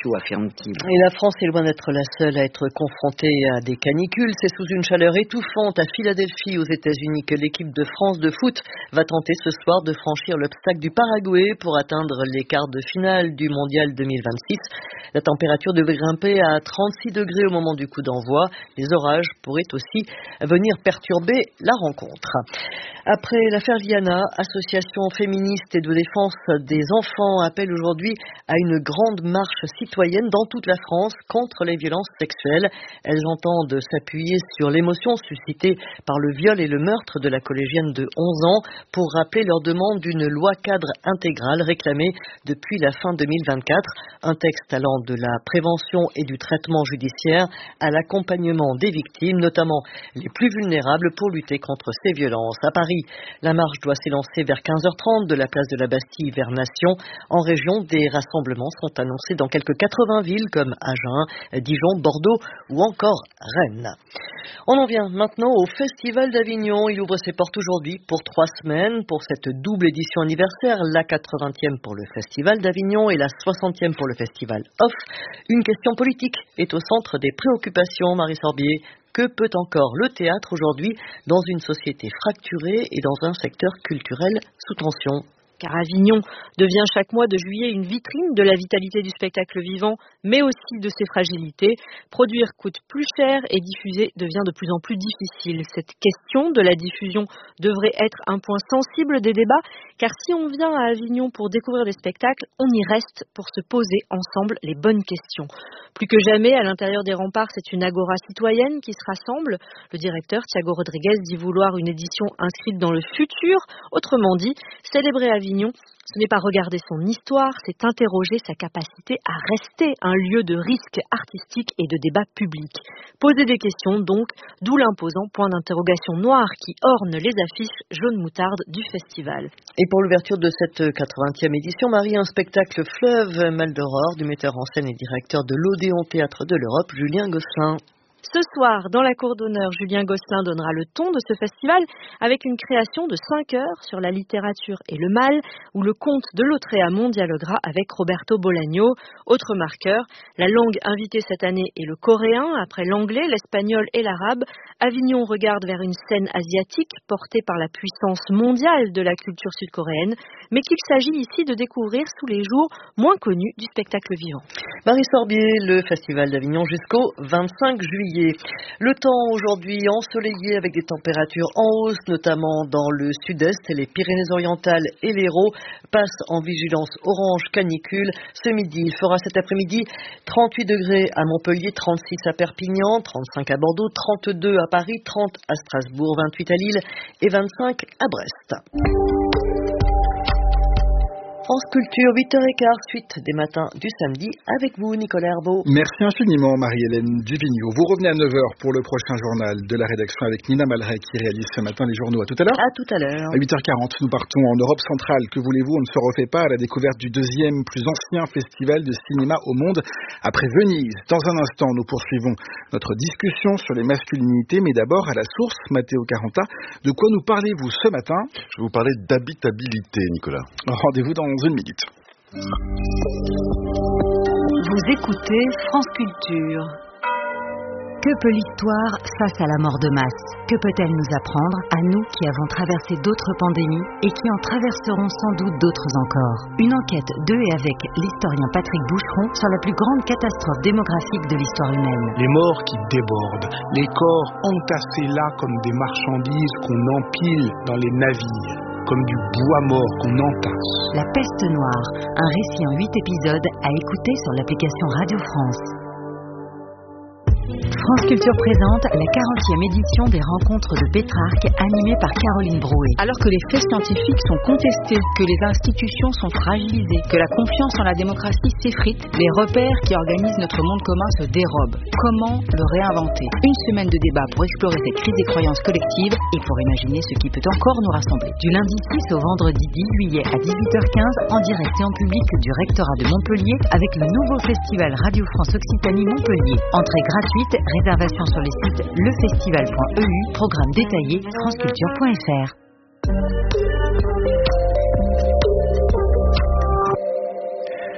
chaud, affirme-t-il. Et la France est loin d'être la seule à être confrontée à des canicules. C'est sous une chaleur étouffante à Philadelphie, aux États-Unis, que l'équipe de France de foot va tenter ce soir de franchir l'obstacle du Paraguay pour atteindre les quarts de finale du Mondial 2026. La température devrait grimper à 36 degrés au moment du coup d'envoi. Les orages pourraient aussi venir perturber la rencontre. Après l'affaire Liana, associations féministes et de défense des enfants appellent aujourd'hui à une grande marche citoyenne dans toute la France contre les violences sexuelles. Elles entendent s'appuyer sur l'émotion suscitée par le viol et le meurtre de la collégienne de 11 ans pour rappeler leur demande d'une loi cadre intégrale réclamée depuis la fin 2024. Un texte allant de la prévention et du traitement judiciaire à l'accompagnement des victimes, notamment les plus vulnérables, pour lutter contre ces violences. À Paris, la marche doit s'élancer vers 15h30 de la place de la Bastille vers Nation. En région, des rassemblements sont annoncés dans quelques 80 villes comme Agen, Dijon, Bordeaux ou encore Rennes. On en vient maintenant au Festival d'Avignon. Il ouvre ses portes aujourd'hui pour 3 semaines pour cette double édition anniversaire, la 80e pour le Festival d'Avignon et la 60e pour le Festival Off. Une question politique est au centre des préoccupations, Marie Sorbier. Que peut encore le théâtre aujourd'hui dans une société fracturée et dans un secteur culturel sous tension? Car Avignon devient chaque mois de juillet une vitrine de la vitalité du spectacle vivant, mais aussi de ses fragilités. Produire coûte plus cher et diffuser devient de plus en plus difficile. Cette question de la diffusion devrait être un point sensible des débats, car si on vient à Avignon pour découvrir des spectacles, on y reste pour se poser ensemble les bonnes questions. Plus que jamais, à l'intérieur des remparts, c'est une agora citoyenne qui se rassemble. Le directeur, Thiago Rodriguez, dit vouloir une édition inscrite dans le futur. Autrement dit, célébrer Avignon, ce n'est pas regarder son histoire, c'est interroger sa capacité à rester un lieu de risque artistique et de débat public. Poser des questions donc, d'où l'imposant point d'interrogation noir qui orne les affiches jaune moutarde du festival. Et pour l'ouverture de cette 80e édition, Marie, un spectacle fleuve Mal d'Aurore du metteur en scène et directeur de l'Odéon Théâtre de l'Europe, Julien Gosselin. Ce soir, dans la cour d'honneur, Julien Gosselin donnera le ton de ce festival avec une création de 5 heures sur la littérature et le mal, où le comte de Lautréamont dialoguera avec Roberto Bolaño. Autre marqueur, la langue invitée cette année est le coréen, après l'anglais, l'espagnol et l'arabe. Avignon regarde vers une scène asiatique portée par la puissance mondiale de la culture sud-coréenne, mais qu'il s'agit ici de découvrir sous les jours moins connus du spectacle vivant. Marie Sorbier, le Festival d'Avignon jusqu'au 25 juillet. Le temps aujourd'hui ensoleillé avec des températures en hausse, notamment dans le sud-est, les Pyrénées-Orientales et l'Hérault passent en vigilance orange canicule. Ce midi, il fera cet après-midi 38 degrés à Montpellier, 36 à Perpignan, 35 à Bordeaux, 32 à Paris, 30 à Strasbourg, 28 à Lille et 25 à Brest. France Culture, 8h15, suite des matins du samedi, avec vous, Nicolas Herbeau. Merci infiniment, Marie-Hélène Duvigneau. Vous revenez à 9h pour le prochain journal de la rédaction avec Nina Malray qui réalise ce matin les journaux. À tout à l'heure. À tout à l'heure. À 8h40, nous partons en Europe centrale. Que voulez-vous, on ne se refait pas à la découverte du deuxième plus ancien festival de cinéma au monde après Venise. Dans un instant, nous poursuivons notre discussion sur les masculinités, mais d'abord à la source, Matteo Caranta. De quoi nous parlez-vous ce matin? Je vais vous parler d'habitabilité, Nicolas. Rendez-vous dans une minute. Vous écoutez France Culture. Que peut l'histoire face à la mort de masse? Que peut-elle nous apprendre, à nous qui avons traversé d'autres pandémies et qui en traverseront sans doute d'autres encore? Une enquête de et avec l'historien Patrick Boucheron sur la plus grande catastrophe démographique de l'histoire humaine. Les morts qui débordent, les corps entassés là comme des marchandises qu'on empile dans les navires, comme du bois mort qu'on entasse. La peste noire, un récit en 8 épisodes à écouter sur l'application Radio France. France Culture présente la 40e édition des Rencontres de Pétrarque, animée par Caroline Brouet. Alors que les faits scientifiques sont contestés, que les institutions sont fragilisées, que la confiance en la démocratie s'effrite, les repères qui organisent notre monde commun se dérobent. Comment le réinventer? Une semaine de débat pour explorer cette crise des croyances collectives et pour imaginer ce qui peut encore nous rassembler. Du lundi 6 au vendredi 10 juillet à 18h15, en direct et en public du rectorat de Montpellier, avec le nouveau festival Radio France Occitanie Montpellier. Entrée gratuite, réservation sur les sites lefestival.eu, programme détaillé franceculture.fr.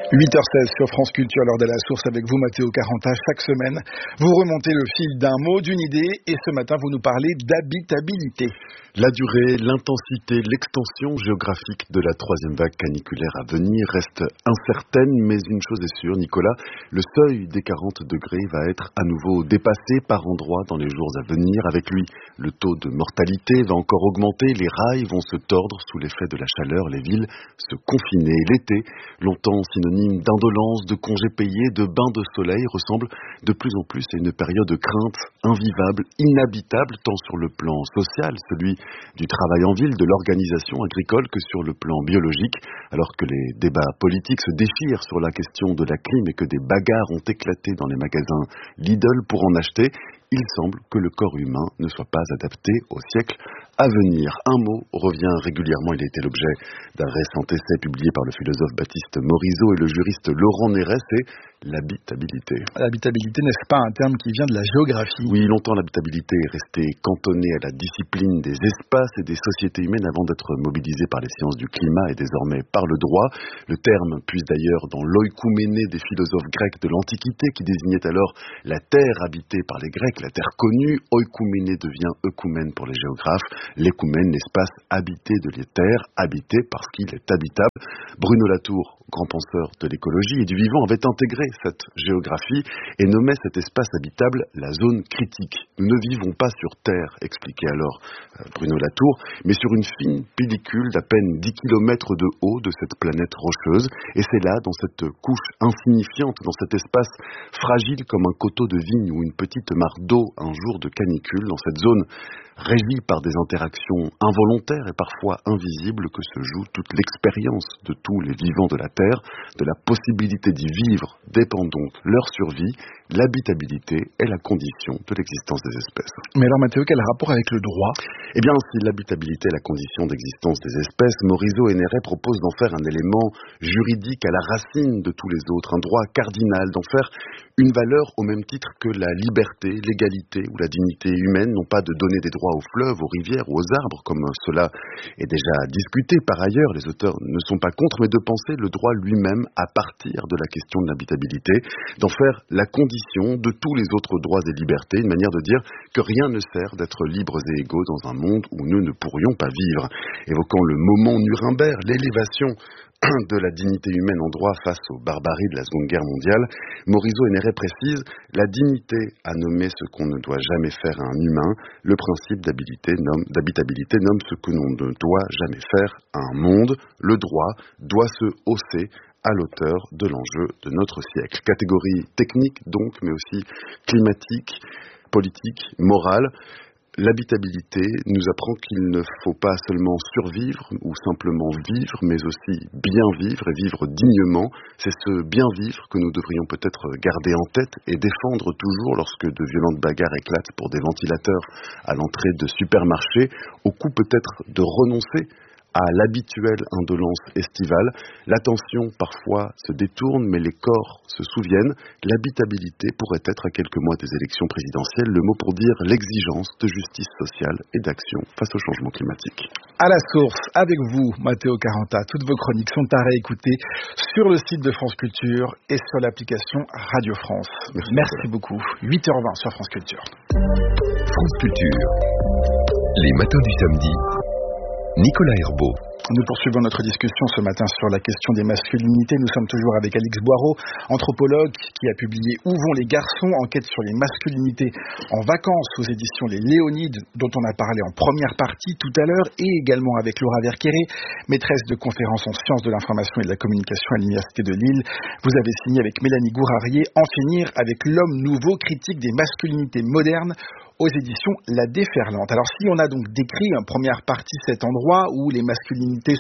8h16 sur France Culture, l'heure de la source avec vous, Matteo Caranta. Chaque semaine, vous remontez le fil d'un mot, d'une idée, et ce matin, vous nous parlez d'habitabilité. La durée, l'intensité, l'extension géographique de la troisième vague caniculaire à venir reste incertaine, mais une chose est sûre, Nicolas, le seuil des 40 degrés va être à nouveau dépassé par endroits dans les jours à venir. Avec lui, le taux de mortalité va encore augmenter, les rails vont se tordre sous l'effet de la chaleur, les villes se confiner. L'été, longtemps synonyme d'indolence, de congés payés, de bains de soleil, ressemble de plus en plus à une période de crainte invivable, inhabitable, tant sur le plan social, celui du travail en ville, de l'organisation agricole, que sur le plan biologique. Alors que les débats politiques se déchirent sur la question de la clim et que des bagarres ont éclaté dans les magasins Lidl pour en acheter, il semble que le corps humain ne soit pas adapté au siècle à venir. Un mot revient régulièrement, il a été l'objet d'un récent essai publié par le philosophe Baptiste Morisot et le juriste Laurent Néret, c'est l'habitabilité. L'habitabilité, n'est-ce pas un terme qui vient de la géographie ? Oui, longtemps l'habitabilité est restée cantonnée à la discipline des espaces et des sociétés humaines avant d'être mobilisée par les sciences du climat et désormais par le droit. Le terme puise d'ailleurs dans l'oïkouméné des philosophes grecs de l'Antiquité qui désignait alors la terre habitée par les Grecs, la terre connue. Oïkouméné devient œkoumène pour les géographes. L'écoumène, l'espace habité de l'éther, habité parce qu'il est habitable. Bruno Latour, grand penseur de l'écologie et du vivant, avait intégré cette géographie et nommait cet espace habitable la zone critique. Nous ne vivons pas sur Terre, expliquait alors Bruno Latour, mais sur une fine pellicule d'à peine 10 km de haut de cette planète rocheuse. Et c'est là, dans cette couche insignifiante, dans cet espace fragile comme un coteau de vigne ou une petite mare d'eau un jour de canicule, dans cette zone régie par des interactions involontaires et parfois invisibles que se joue toute l'expérience de tous les vivants de la Terre. De la possibilité d'y vivre dépend donc leur survie. L'habitabilité est la condition de l'existence des espèces. Mais alors Mathéo, quel rapport avec le droit ? Eh bien, si l'habitabilité est la condition d'existence des espèces, Morisot et Néret proposent d'en faire un élément juridique à la racine de tous les autres, un droit cardinal, d'en faire une valeur au même titre que la liberté, l'égalité ou la dignité humaine, non pas de donner des droits aux fleuves, aux rivières ou aux arbres, comme cela est déjà discuté par ailleurs, les auteurs ne sont pas contre, mais de penser le droit lui-même à partir de la question de l'habitabilité, d'en faire la condition de tous les autres droits et libertés, une manière de dire que rien ne sert d'être libres et égaux dans un monde où nous ne pourrions pas vivre. Évoquant le moment Nuremberg, l'élévation de la dignité humaine en droit face aux barbaries de la Seconde Guerre mondiale, Morisot et Néret précisent « La dignité a nommé ce qu'on ne doit jamais faire à un humain, le principe d'habitabilité nomme ce que l'on ne doit jamais faire à un monde, le droit doit se hausser à l'auteur de l'enjeu de notre siècle. » Catégorie technique donc, mais aussi climatique, politique, morale. L'habitabilité nous apprend qu'il ne faut pas seulement survivre ou simplement vivre, mais aussi bien vivre et vivre dignement. C'est ce bien vivre que nous devrions peut-être garder en tête et défendre toujours lorsque de violentes bagarres éclatent pour des ventilateurs à l'entrée de supermarchés, au coup peut-être de renoncer à l'habituelle indolence estivale. L'attention parfois se détourne, mais les corps se souviennent. L'habitabilité pourrait être à quelques mois des élections présidentielles le mot pour dire l'exigence de justice sociale et d'action face au changement climatique. À la source, avec vous, Matteo Caranta, toutes vos chroniques sont à réécouter sur le site de France Culture et sur l'application Radio France. Merci beaucoup. 8h20 sur France Culture. France Culture. Les matins du samedi. Nicolas Herbeau. Nous poursuivons notre discussion ce matin sur la question des masculinités. Nous sommes toujours avec Alix Boireau, anthropologue, qui a publié Où vont les garçons ? Enquête sur les masculinités en vacances aux éditions Les Léonides, dont on a parlé en première partie tout à l'heure, et également avec Laura Verquéré, maîtresse de conférences en sciences de l'information et de la communication à l'Université de Lille. Vous avez signé avec Mélanie Gourarier En finir avec l'homme nouveau, critique des masculinités modernes, aux éditions La Déferlante. Alors si on a donc décrit en première partie cet endroit où les masculinités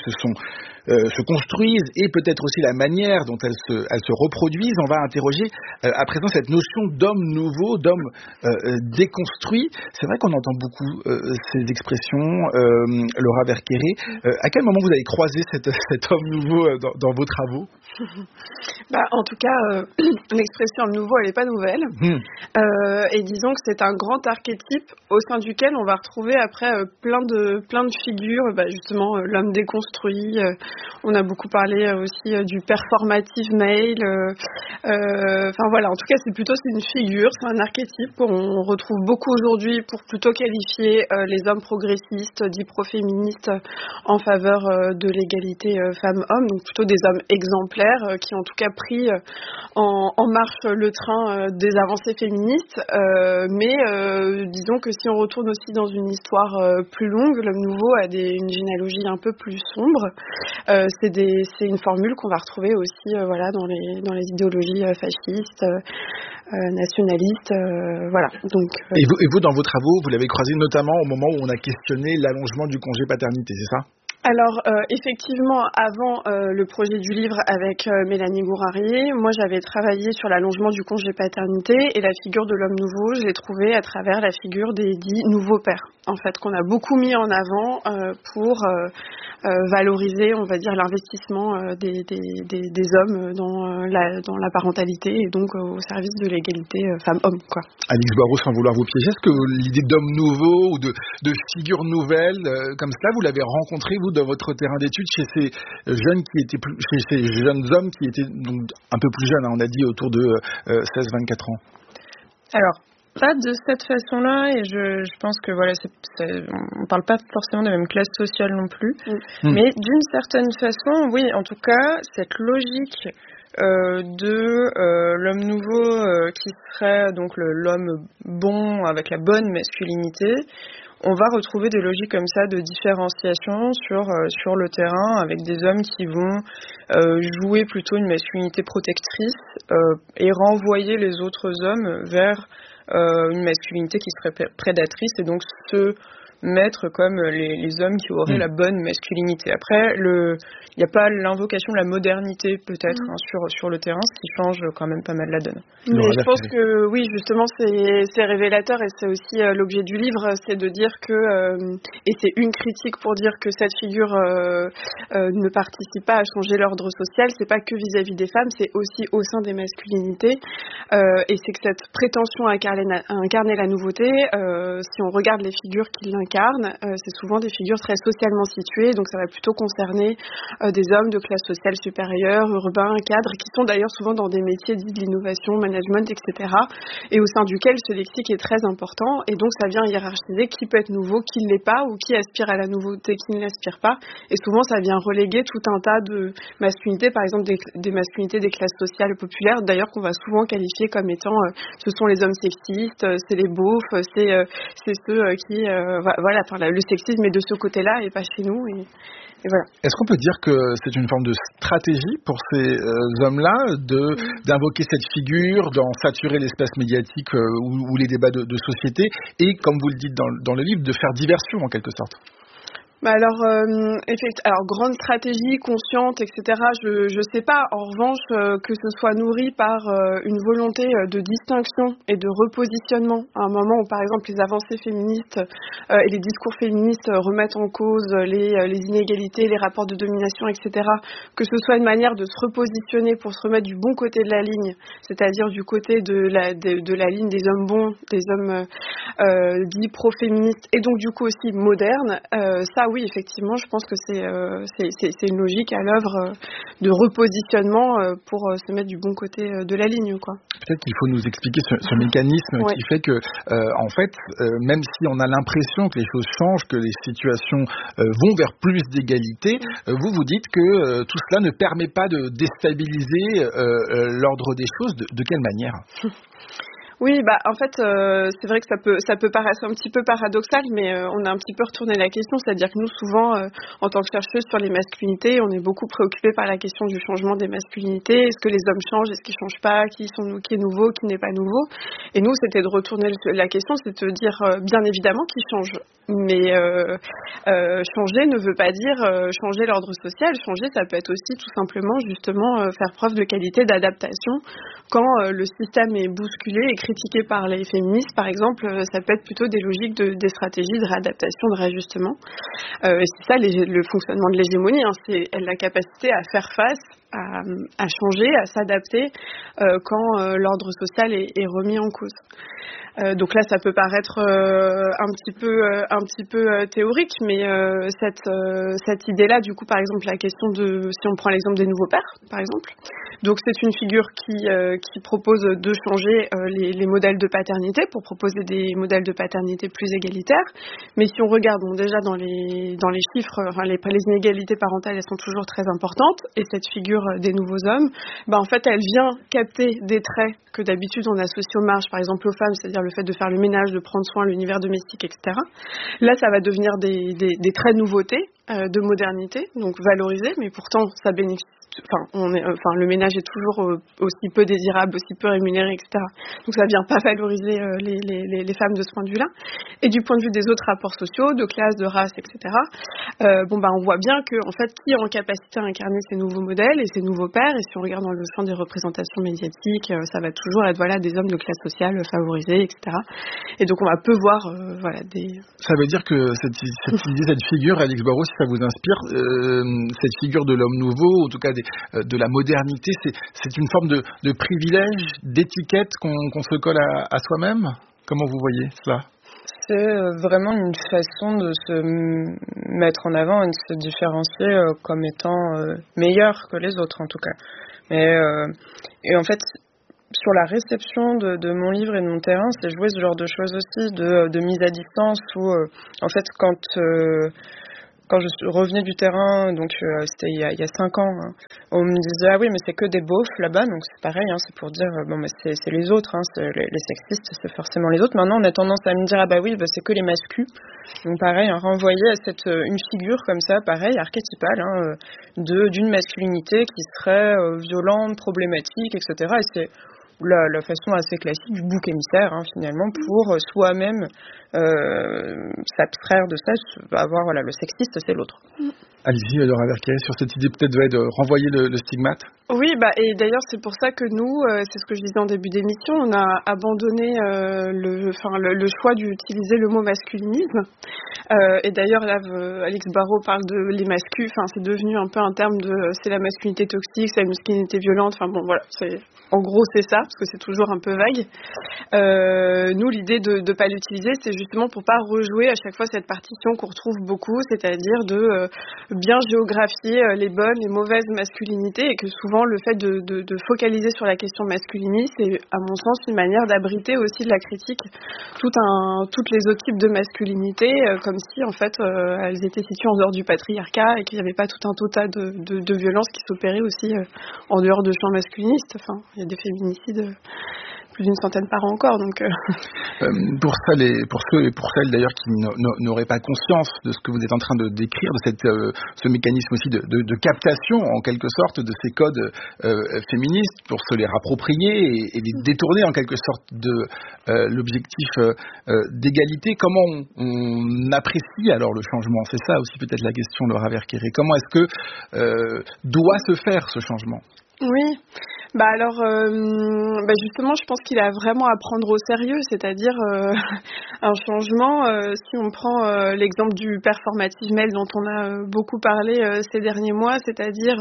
se construisent et peut-être aussi la manière dont elles se reproduisent, on va interroger à présent cette notion d'homme nouveau, d'homme déconstruit. C'est vrai qu'on entend beaucoup ces expressions, Laura Verquéré. À quel moment vous avez croisé cet homme nouveau dans vos travaux ? En tout cas, l'expression homme nouveau, elle n'est pas nouvelle. Et disons que c'est un grand archétype au sein duquel on va retrouver après plein de figures, justement l'homme déconstruit, On a beaucoup parlé aussi du performative male. En tout cas, c'est une figure, c'est un archétype qu'on retrouve beaucoup aujourd'hui pour plutôt qualifier les hommes progressistes, dits pro-féministes, en faveur de l'égalité femmes-hommes, donc plutôt des hommes exemplaires qui ont en tout cas pris en marche le train des avancées féministes. Mais disons que si on retourne aussi dans une histoire plus longue, l'homme nouveau a une généalogie un peu plus sombre. C'est une formule qu'on va retrouver aussi dans les idéologies fascistes, nationalistes. Donc, et vous, dans vos travaux, vous l'avez croisé notamment au moment où on a questionné l'allongement du congé paternité, c'est ça ? Alors, effectivement, avant le projet du livre avec Mélanie Gourarier, moi j'avais travaillé sur l'allongement du congé paternité et la figure de l'homme nouveau, je l'ai trouvée à travers la figure des dits nouveaux pères, en fait, qu'on a beaucoup mis en avant pour valoriser, on va dire, l'investissement des hommes dans la parentalité et donc au service de l'égalité femmes-hommes, quoi. Alix Boireau, sans vouloir vous piéger, est-ce que l'idée d'homme nouveau ou de figure nouvelle, comme cela, vous l'avez rencontré, vous, dans votre terrain d'études, chez ces jeunes hommes qui étaient donc un peu plus jeunes, on a dit autour de 16-24 ans? Alors, pas de cette façon-là, et je pense que on parle pas forcément de la même classe sociale non plus, mais d'une certaine façon, oui, en tout cas, cette logique de l'homme nouveau qui serait donc l'homme bon avec la bonne masculinité, on va retrouver des logiques comme ça de différenciation sur le terrain avec des hommes qui vont jouer plutôt une masculinité protectrice et renvoyer les autres hommes vers une masculinité qui serait prédatrice et donc se mettre comme les hommes qui auraient la bonne masculinité. Après, il n'y a pas l'invocation de la modernité peut-être sur le terrain, ce qui change quand même pas mal la donne. Mais je pense que oui, justement, c'est révélateur et c'est aussi l'objet du livre, c'est de dire que, et c'est une critique pour dire que cette figure ne participe pas à changer l'ordre social, c'est pas que vis-à-vis des femmes, c'est aussi au sein des masculinités, et c'est que cette prétention à incarner la nouveauté, si on regarde les figures qui l'incarnent, c'est souvent des figures très socialement situées, donc ça va plutôt concerner des hommes de classe sociale supérieure, urbains, cadres, qui sont d'ailleurs souvent dans des métiers dits de l'innovation, management, etc., et au sein duquel ce lexique est très important, et donc ça vient hiérarchiser qui peut être nouveau, qui ne l'est pas, ou qui aspire à la nouveauté, qui ne l'aspire pas, et souvent ça vient reléguer tout un tas de masculinités, par exemple des masculinités des classes sociales populaires, d'ailleurs qu'on va souvent qualifier comme étant ce sont les hommes sexistes, c'est les beaufs, c'est ceux qui le sexisme est de ce côté-là et pas chez nous. Et voilà. Est-ce qu'on peut dire que c'est une forme de stratégie pour ces hommes-là d'invoquer cette figure, d'en saturer l'espace médiatique ou les débats de société et, comme vous le dites dans le livre, de faire diversion en quelque sorte? Alors grande stratégie, consciente, etc. Je sais pas. En revanche, que ce soit nourri par une volonté de distinction et de repositionnement, à un moment où, par exemple, les avancées féministes et les discours féministes remettent en cause les inégalités, les rapports de domination, etc. Que ce soit une manière de se repositionner pour se remettre du bon côté de la ligne, c'est-à-dire du côté de la ligne des hommes bons, des hommes dits pro-féministes, et donc du coup aussi modernes. Ça, oui, effectivement, je pense que c'est une logique à l'œuvre de repositionnement pour se mettre du bon côté de la ligne, quoi. Peut-être qu'il faut nous expliquer ce mécanisme qui fait que, en fait, même si on a l'impression que les choses changent, que les situations vont vers plus d'égalité, vous dites que tout cela ne permet pas de déstabiliser l'ordre des choses. De quelle manière ? Oui, en fait, c'est vrai que ça peut paraître un petit peu paradoxal, mais on a un petit peu retourné la question, c'est-à-dire que nous, souvent, en tant que chercheuses sur les masculinités, on est beaucoup préoccupés par la question du changement des masculinités. Est-ce que les hommes changent, est-ce qu'ils changent pas, qui est nouveau, qui n'est pas nouveau? Et nous, c'était de retourner la question, c'est de dire, bien évidemment qu'ils changent, mais changer ne veut pas dire changer l'ordre social. Changer, ça peut être aussi tout simplement, justement, faire preuve de qualité d'adaptation quand le système est bousculé et critiqué par les féministes, par exemple, ça peut être plutôt des logiques des stratégies de réadaptation, de réajustement. Et c'est ça le fonctionnement de l'hégémonie, c'est la capacité à faire face à changer, à s'adapter quand l'ordre social est remis en cause. Donc là, ça peut paraître un petit peu théorique, mais cette idée-là, du coup, par exemple, la question si on prend l'exemple des nouveaux pères, par exemple, donc c'est une figure qui propose de changer les modèles de paternité pour proposer des modèles de paternité plus égalitaires. Mais si on regarde, bon, déjà dans les chiffres, enfin, les inégalités parentales, elles sont toujours très importantes. Et cette figure des nouveaux hommes, en fait, elle vient capter des traits que d'habitude on associe aux marges, par exemple aux femmes, c'est-à-dire le fait de faire le ménage, de prendre soin, l'univers domestique, etc. Là, ça va devenir des traits de nouveauté, de modernité, donc valorisés, mais pourtant ça bénéficie. Le ménage est toujours aussi peu désirable, aussi peu rémunéré, etc. Donc ça vient pas valoriser les femmes de ce point de vue-là. Et du point de vue des autres rapports sociaux, de classe, de race, etc. On voit bien que en fait, qui est en capacité à incarner ces nouveaux modèles et ces nouveaux pères. Et si on regarde dans le champ des représentations médiatiques, ça va toujours être des hommes de classe sociale favorisés, etc. Et donc on va peu voir des. Ça veut dire que cette idée, cette figure, Alix Barraud, si ça vous inspire, cette figure de l'homme nouveau, en tout cas de la modernité, c'est une forme de privilège, d'étiquette qu'on se colle à soi-même. Comment vous voyez cela ? C'est vraiment une façon de se mettre en avant et de se différencier comme étant meilleur que les autres, en tout cas. Et en fait, sur la réception de mon livre et de mon terrain, c'est jouer ce genre de choses aussi, de mise à distance, où en fait, quand je revenais du terrain, donc c'était il y a 5 ans, on me disait ah oui mais c'est que des beaufs là-bas, donc c'est pareil, c'est pour dire c'est les autres, c'est les sexistes, c'est forcément les autres. Maintenant on a tendance à me dire c'est que les masculins, donc pareil, renvoyer à une figure comme ça, pareil, archétypale, d'une masculinité qui serait violente, problématique, etc. Et c'est la façon assez classique du bouc émissaire, finalement, pour soi-même s'abstraire de ça, avoir le sexiste, c'est l'autre. Allez-y, Laura Verquet, sur cette idée peut-être de renvoyer le stigmate. Oui, et d'ailleurs c'est pour ça que nous, c'est ce que je disais en début d'émission, on a abandonné le choix d'utiliser le mot masculinisme. Et d'ailleurs là, Alix Barraud parle de les masculins, c'est devenu un peu un terme c'est la masculinité toxique, c'est la masculinité violente, en gros c'est ça, parce que c'est toujours un peu vague. Nous, l'idée de pas l'utiliser, c'est justement pour pas rejouer à chaque fois cette partition qu'on retrouve beaucoup, c'est-à-dire de bien géographier les bonnes et mauvaises masculinités, et que souvent le fait de focaliser sur la question masculiniste, c'est à mon sens une manière d'abriter aussi de la critique toutes les autres types de masculinité, comme si en fait elles étaient situées en dehors du patriarcat et qu'il n'y avait pas tout un tas de violences qui s'opéraient aussi en dehors de champs masculinistes. Il y a des féminicides plus d'une centaine par an encore. Donc, pour ceux et pour celles d'ailleurs qui n'auraient pas conscience de ce que vous êtes en train de décrire, de ce mécanisme aussi de captation en quelque sorte de ces codes féministes pour se les rapproprier et les détourner en quelque sorte de l'objectif d'égalité, comment on apprécie alors le changement? C'est ça aussi peut-être la question, Laura Verquet. Comment est-ce que doit se faire ce changement? Oui. Justement, je pense qu'il a vraiment à prendre au sérieux, c'est-à-dire un changement. Si on prend l'exemple du performative male dont on a beaucoup parlé ces derniers mois, c'est-à-dire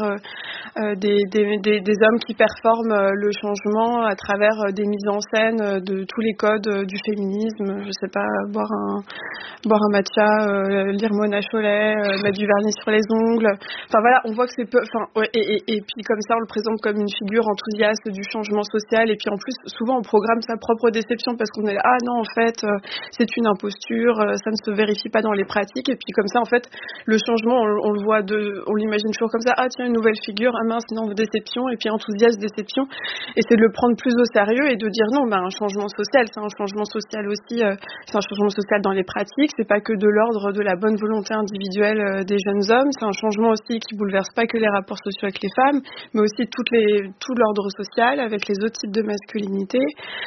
des hommes qui performent le changement à travers des mises en scène de tous les codes du féminisme. Je sais pas, boire un matcha, lire Mona Chollet, mettre du vernis sur les ongles. On voit que c'est peu. Et puis comme ça, on le présente comme une figure enthousiaste du changement social, et puis en plus souvent on programme sa propre déception parce qu'on est là, non en fait c'est une imposture, ça ne se vérifie pas dans les pratiques, et puis comme ça en fait le changement on le voit on l'imagine toujours comme ça, tiens une nouvelle figure, mince non déception, et puis enthousiaste déception, et c'est de le prendre plus au sérieux et de dire non, un changement social c'est un changement social aussi, c'est un changement social dans les pratiques, c'est pas que de l'ordre de la bonne volonté individuelle des jeunes hommes, c'est un changement aussi qui bouleverse pas que les rapports sociaux avec les femmes, mais aussi tout l'ordre social avec les autres types de masculinité.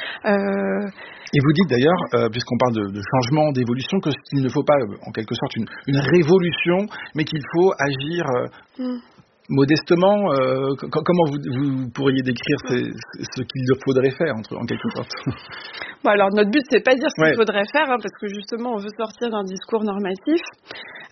Et vous dites d'ailleurs, puisqu'on parle de changement, d'évolution, qu'il ne faut pas en quelque sorte une révolution, mais qu'il faut agir modestement. Comment vous pourriez décrire ce qu'il faudrait faire en quelque sorte? Alors notre but c'est pas dire ce qu'il faudrait faire, parce que justement on veut sortir d'un discours normatif.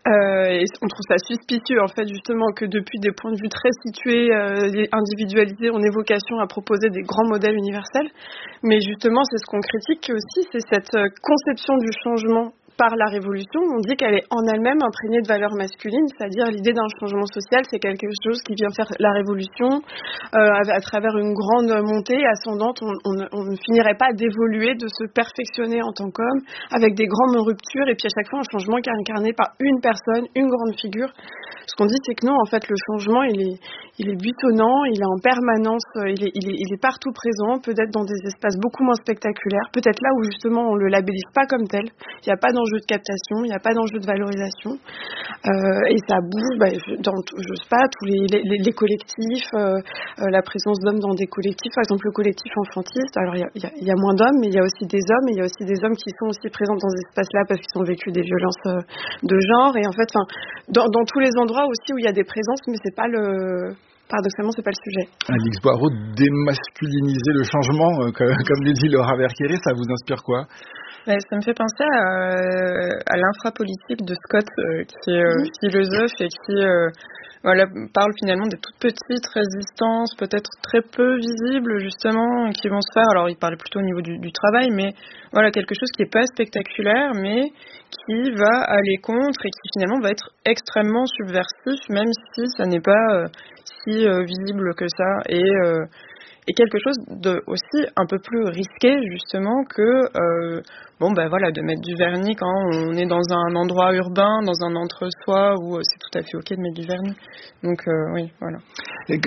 Et on trouve ça suspicieux en fait justement que depuis des points de vue très situés, individualisés, on ait vocation à proposer des grands modèles universels. Mais justement, c'est ce qu'on critique aussi, c'est cette conception du changement par la révolution. On dit qu'elle est en elle-même imprégnée de valeurs masculines, c'est-à-dire l'idée d'un changement social, c'est quelque chose qui vient faire la révolution à travers une grande montée ascendante. On ne finirait pas d'évoluer, de se perfectionner en tant qu'homme, avec des grandes ruptures, et puis à chaque fois un changement qui est incarné par une personne, une grande figure. Ce qu'on dit, c'est que non, en fait, le changement, il est buitonnant, il est en permanence, il est partout présent, peut-être dans des espaces beaucoup moins spectaculaires, peut-être là où justement on le labellise pas comme tel. Il n'y a pas d'enjeu de captation, il n'y a pas d'enjeu de valorisation, et ça bouge dans, je sais pas, tous les collectifs, la présence d'hommes dans des collectifs, par exemple le collectif enfantiste. Alors il y a moins d'hommes, mais il y a aussi des hommes, et il y a aussi des hommes qui sont aussi présents dans ces espaces-là parce qu'ils ont vécu des violences de genre, et en fait, dans tous les endroits aussi où il y a des présences, mais c'est pas paradoxalement, c'est pas le sujet. Alix Boireau, démasculiniser le changement, comme le dit Laura Verqueré, ça vous inspire quoi? Ça me fait penser à l'infrapolitique de Scott, qui est philosophe et qui parle finalement de toutes petites résistances, peut-être très peu visibles justement, qui vont se faire. Alors il parlait plutôt au niveau du travail, mais voilà, quelque chose qui n'est pas spectaculaire, mais qui va aller contre et qui finalement va être extrêmement subversif, même si ça n'est pas si visible que ça. Et quelque chose de aussi un peu plus risqué justement que de mettre du vernis quand on est dans un endroit urbain, dans un entre-soi où c'est tout à fait ok de mettre du vernis. Donc oui, voilà.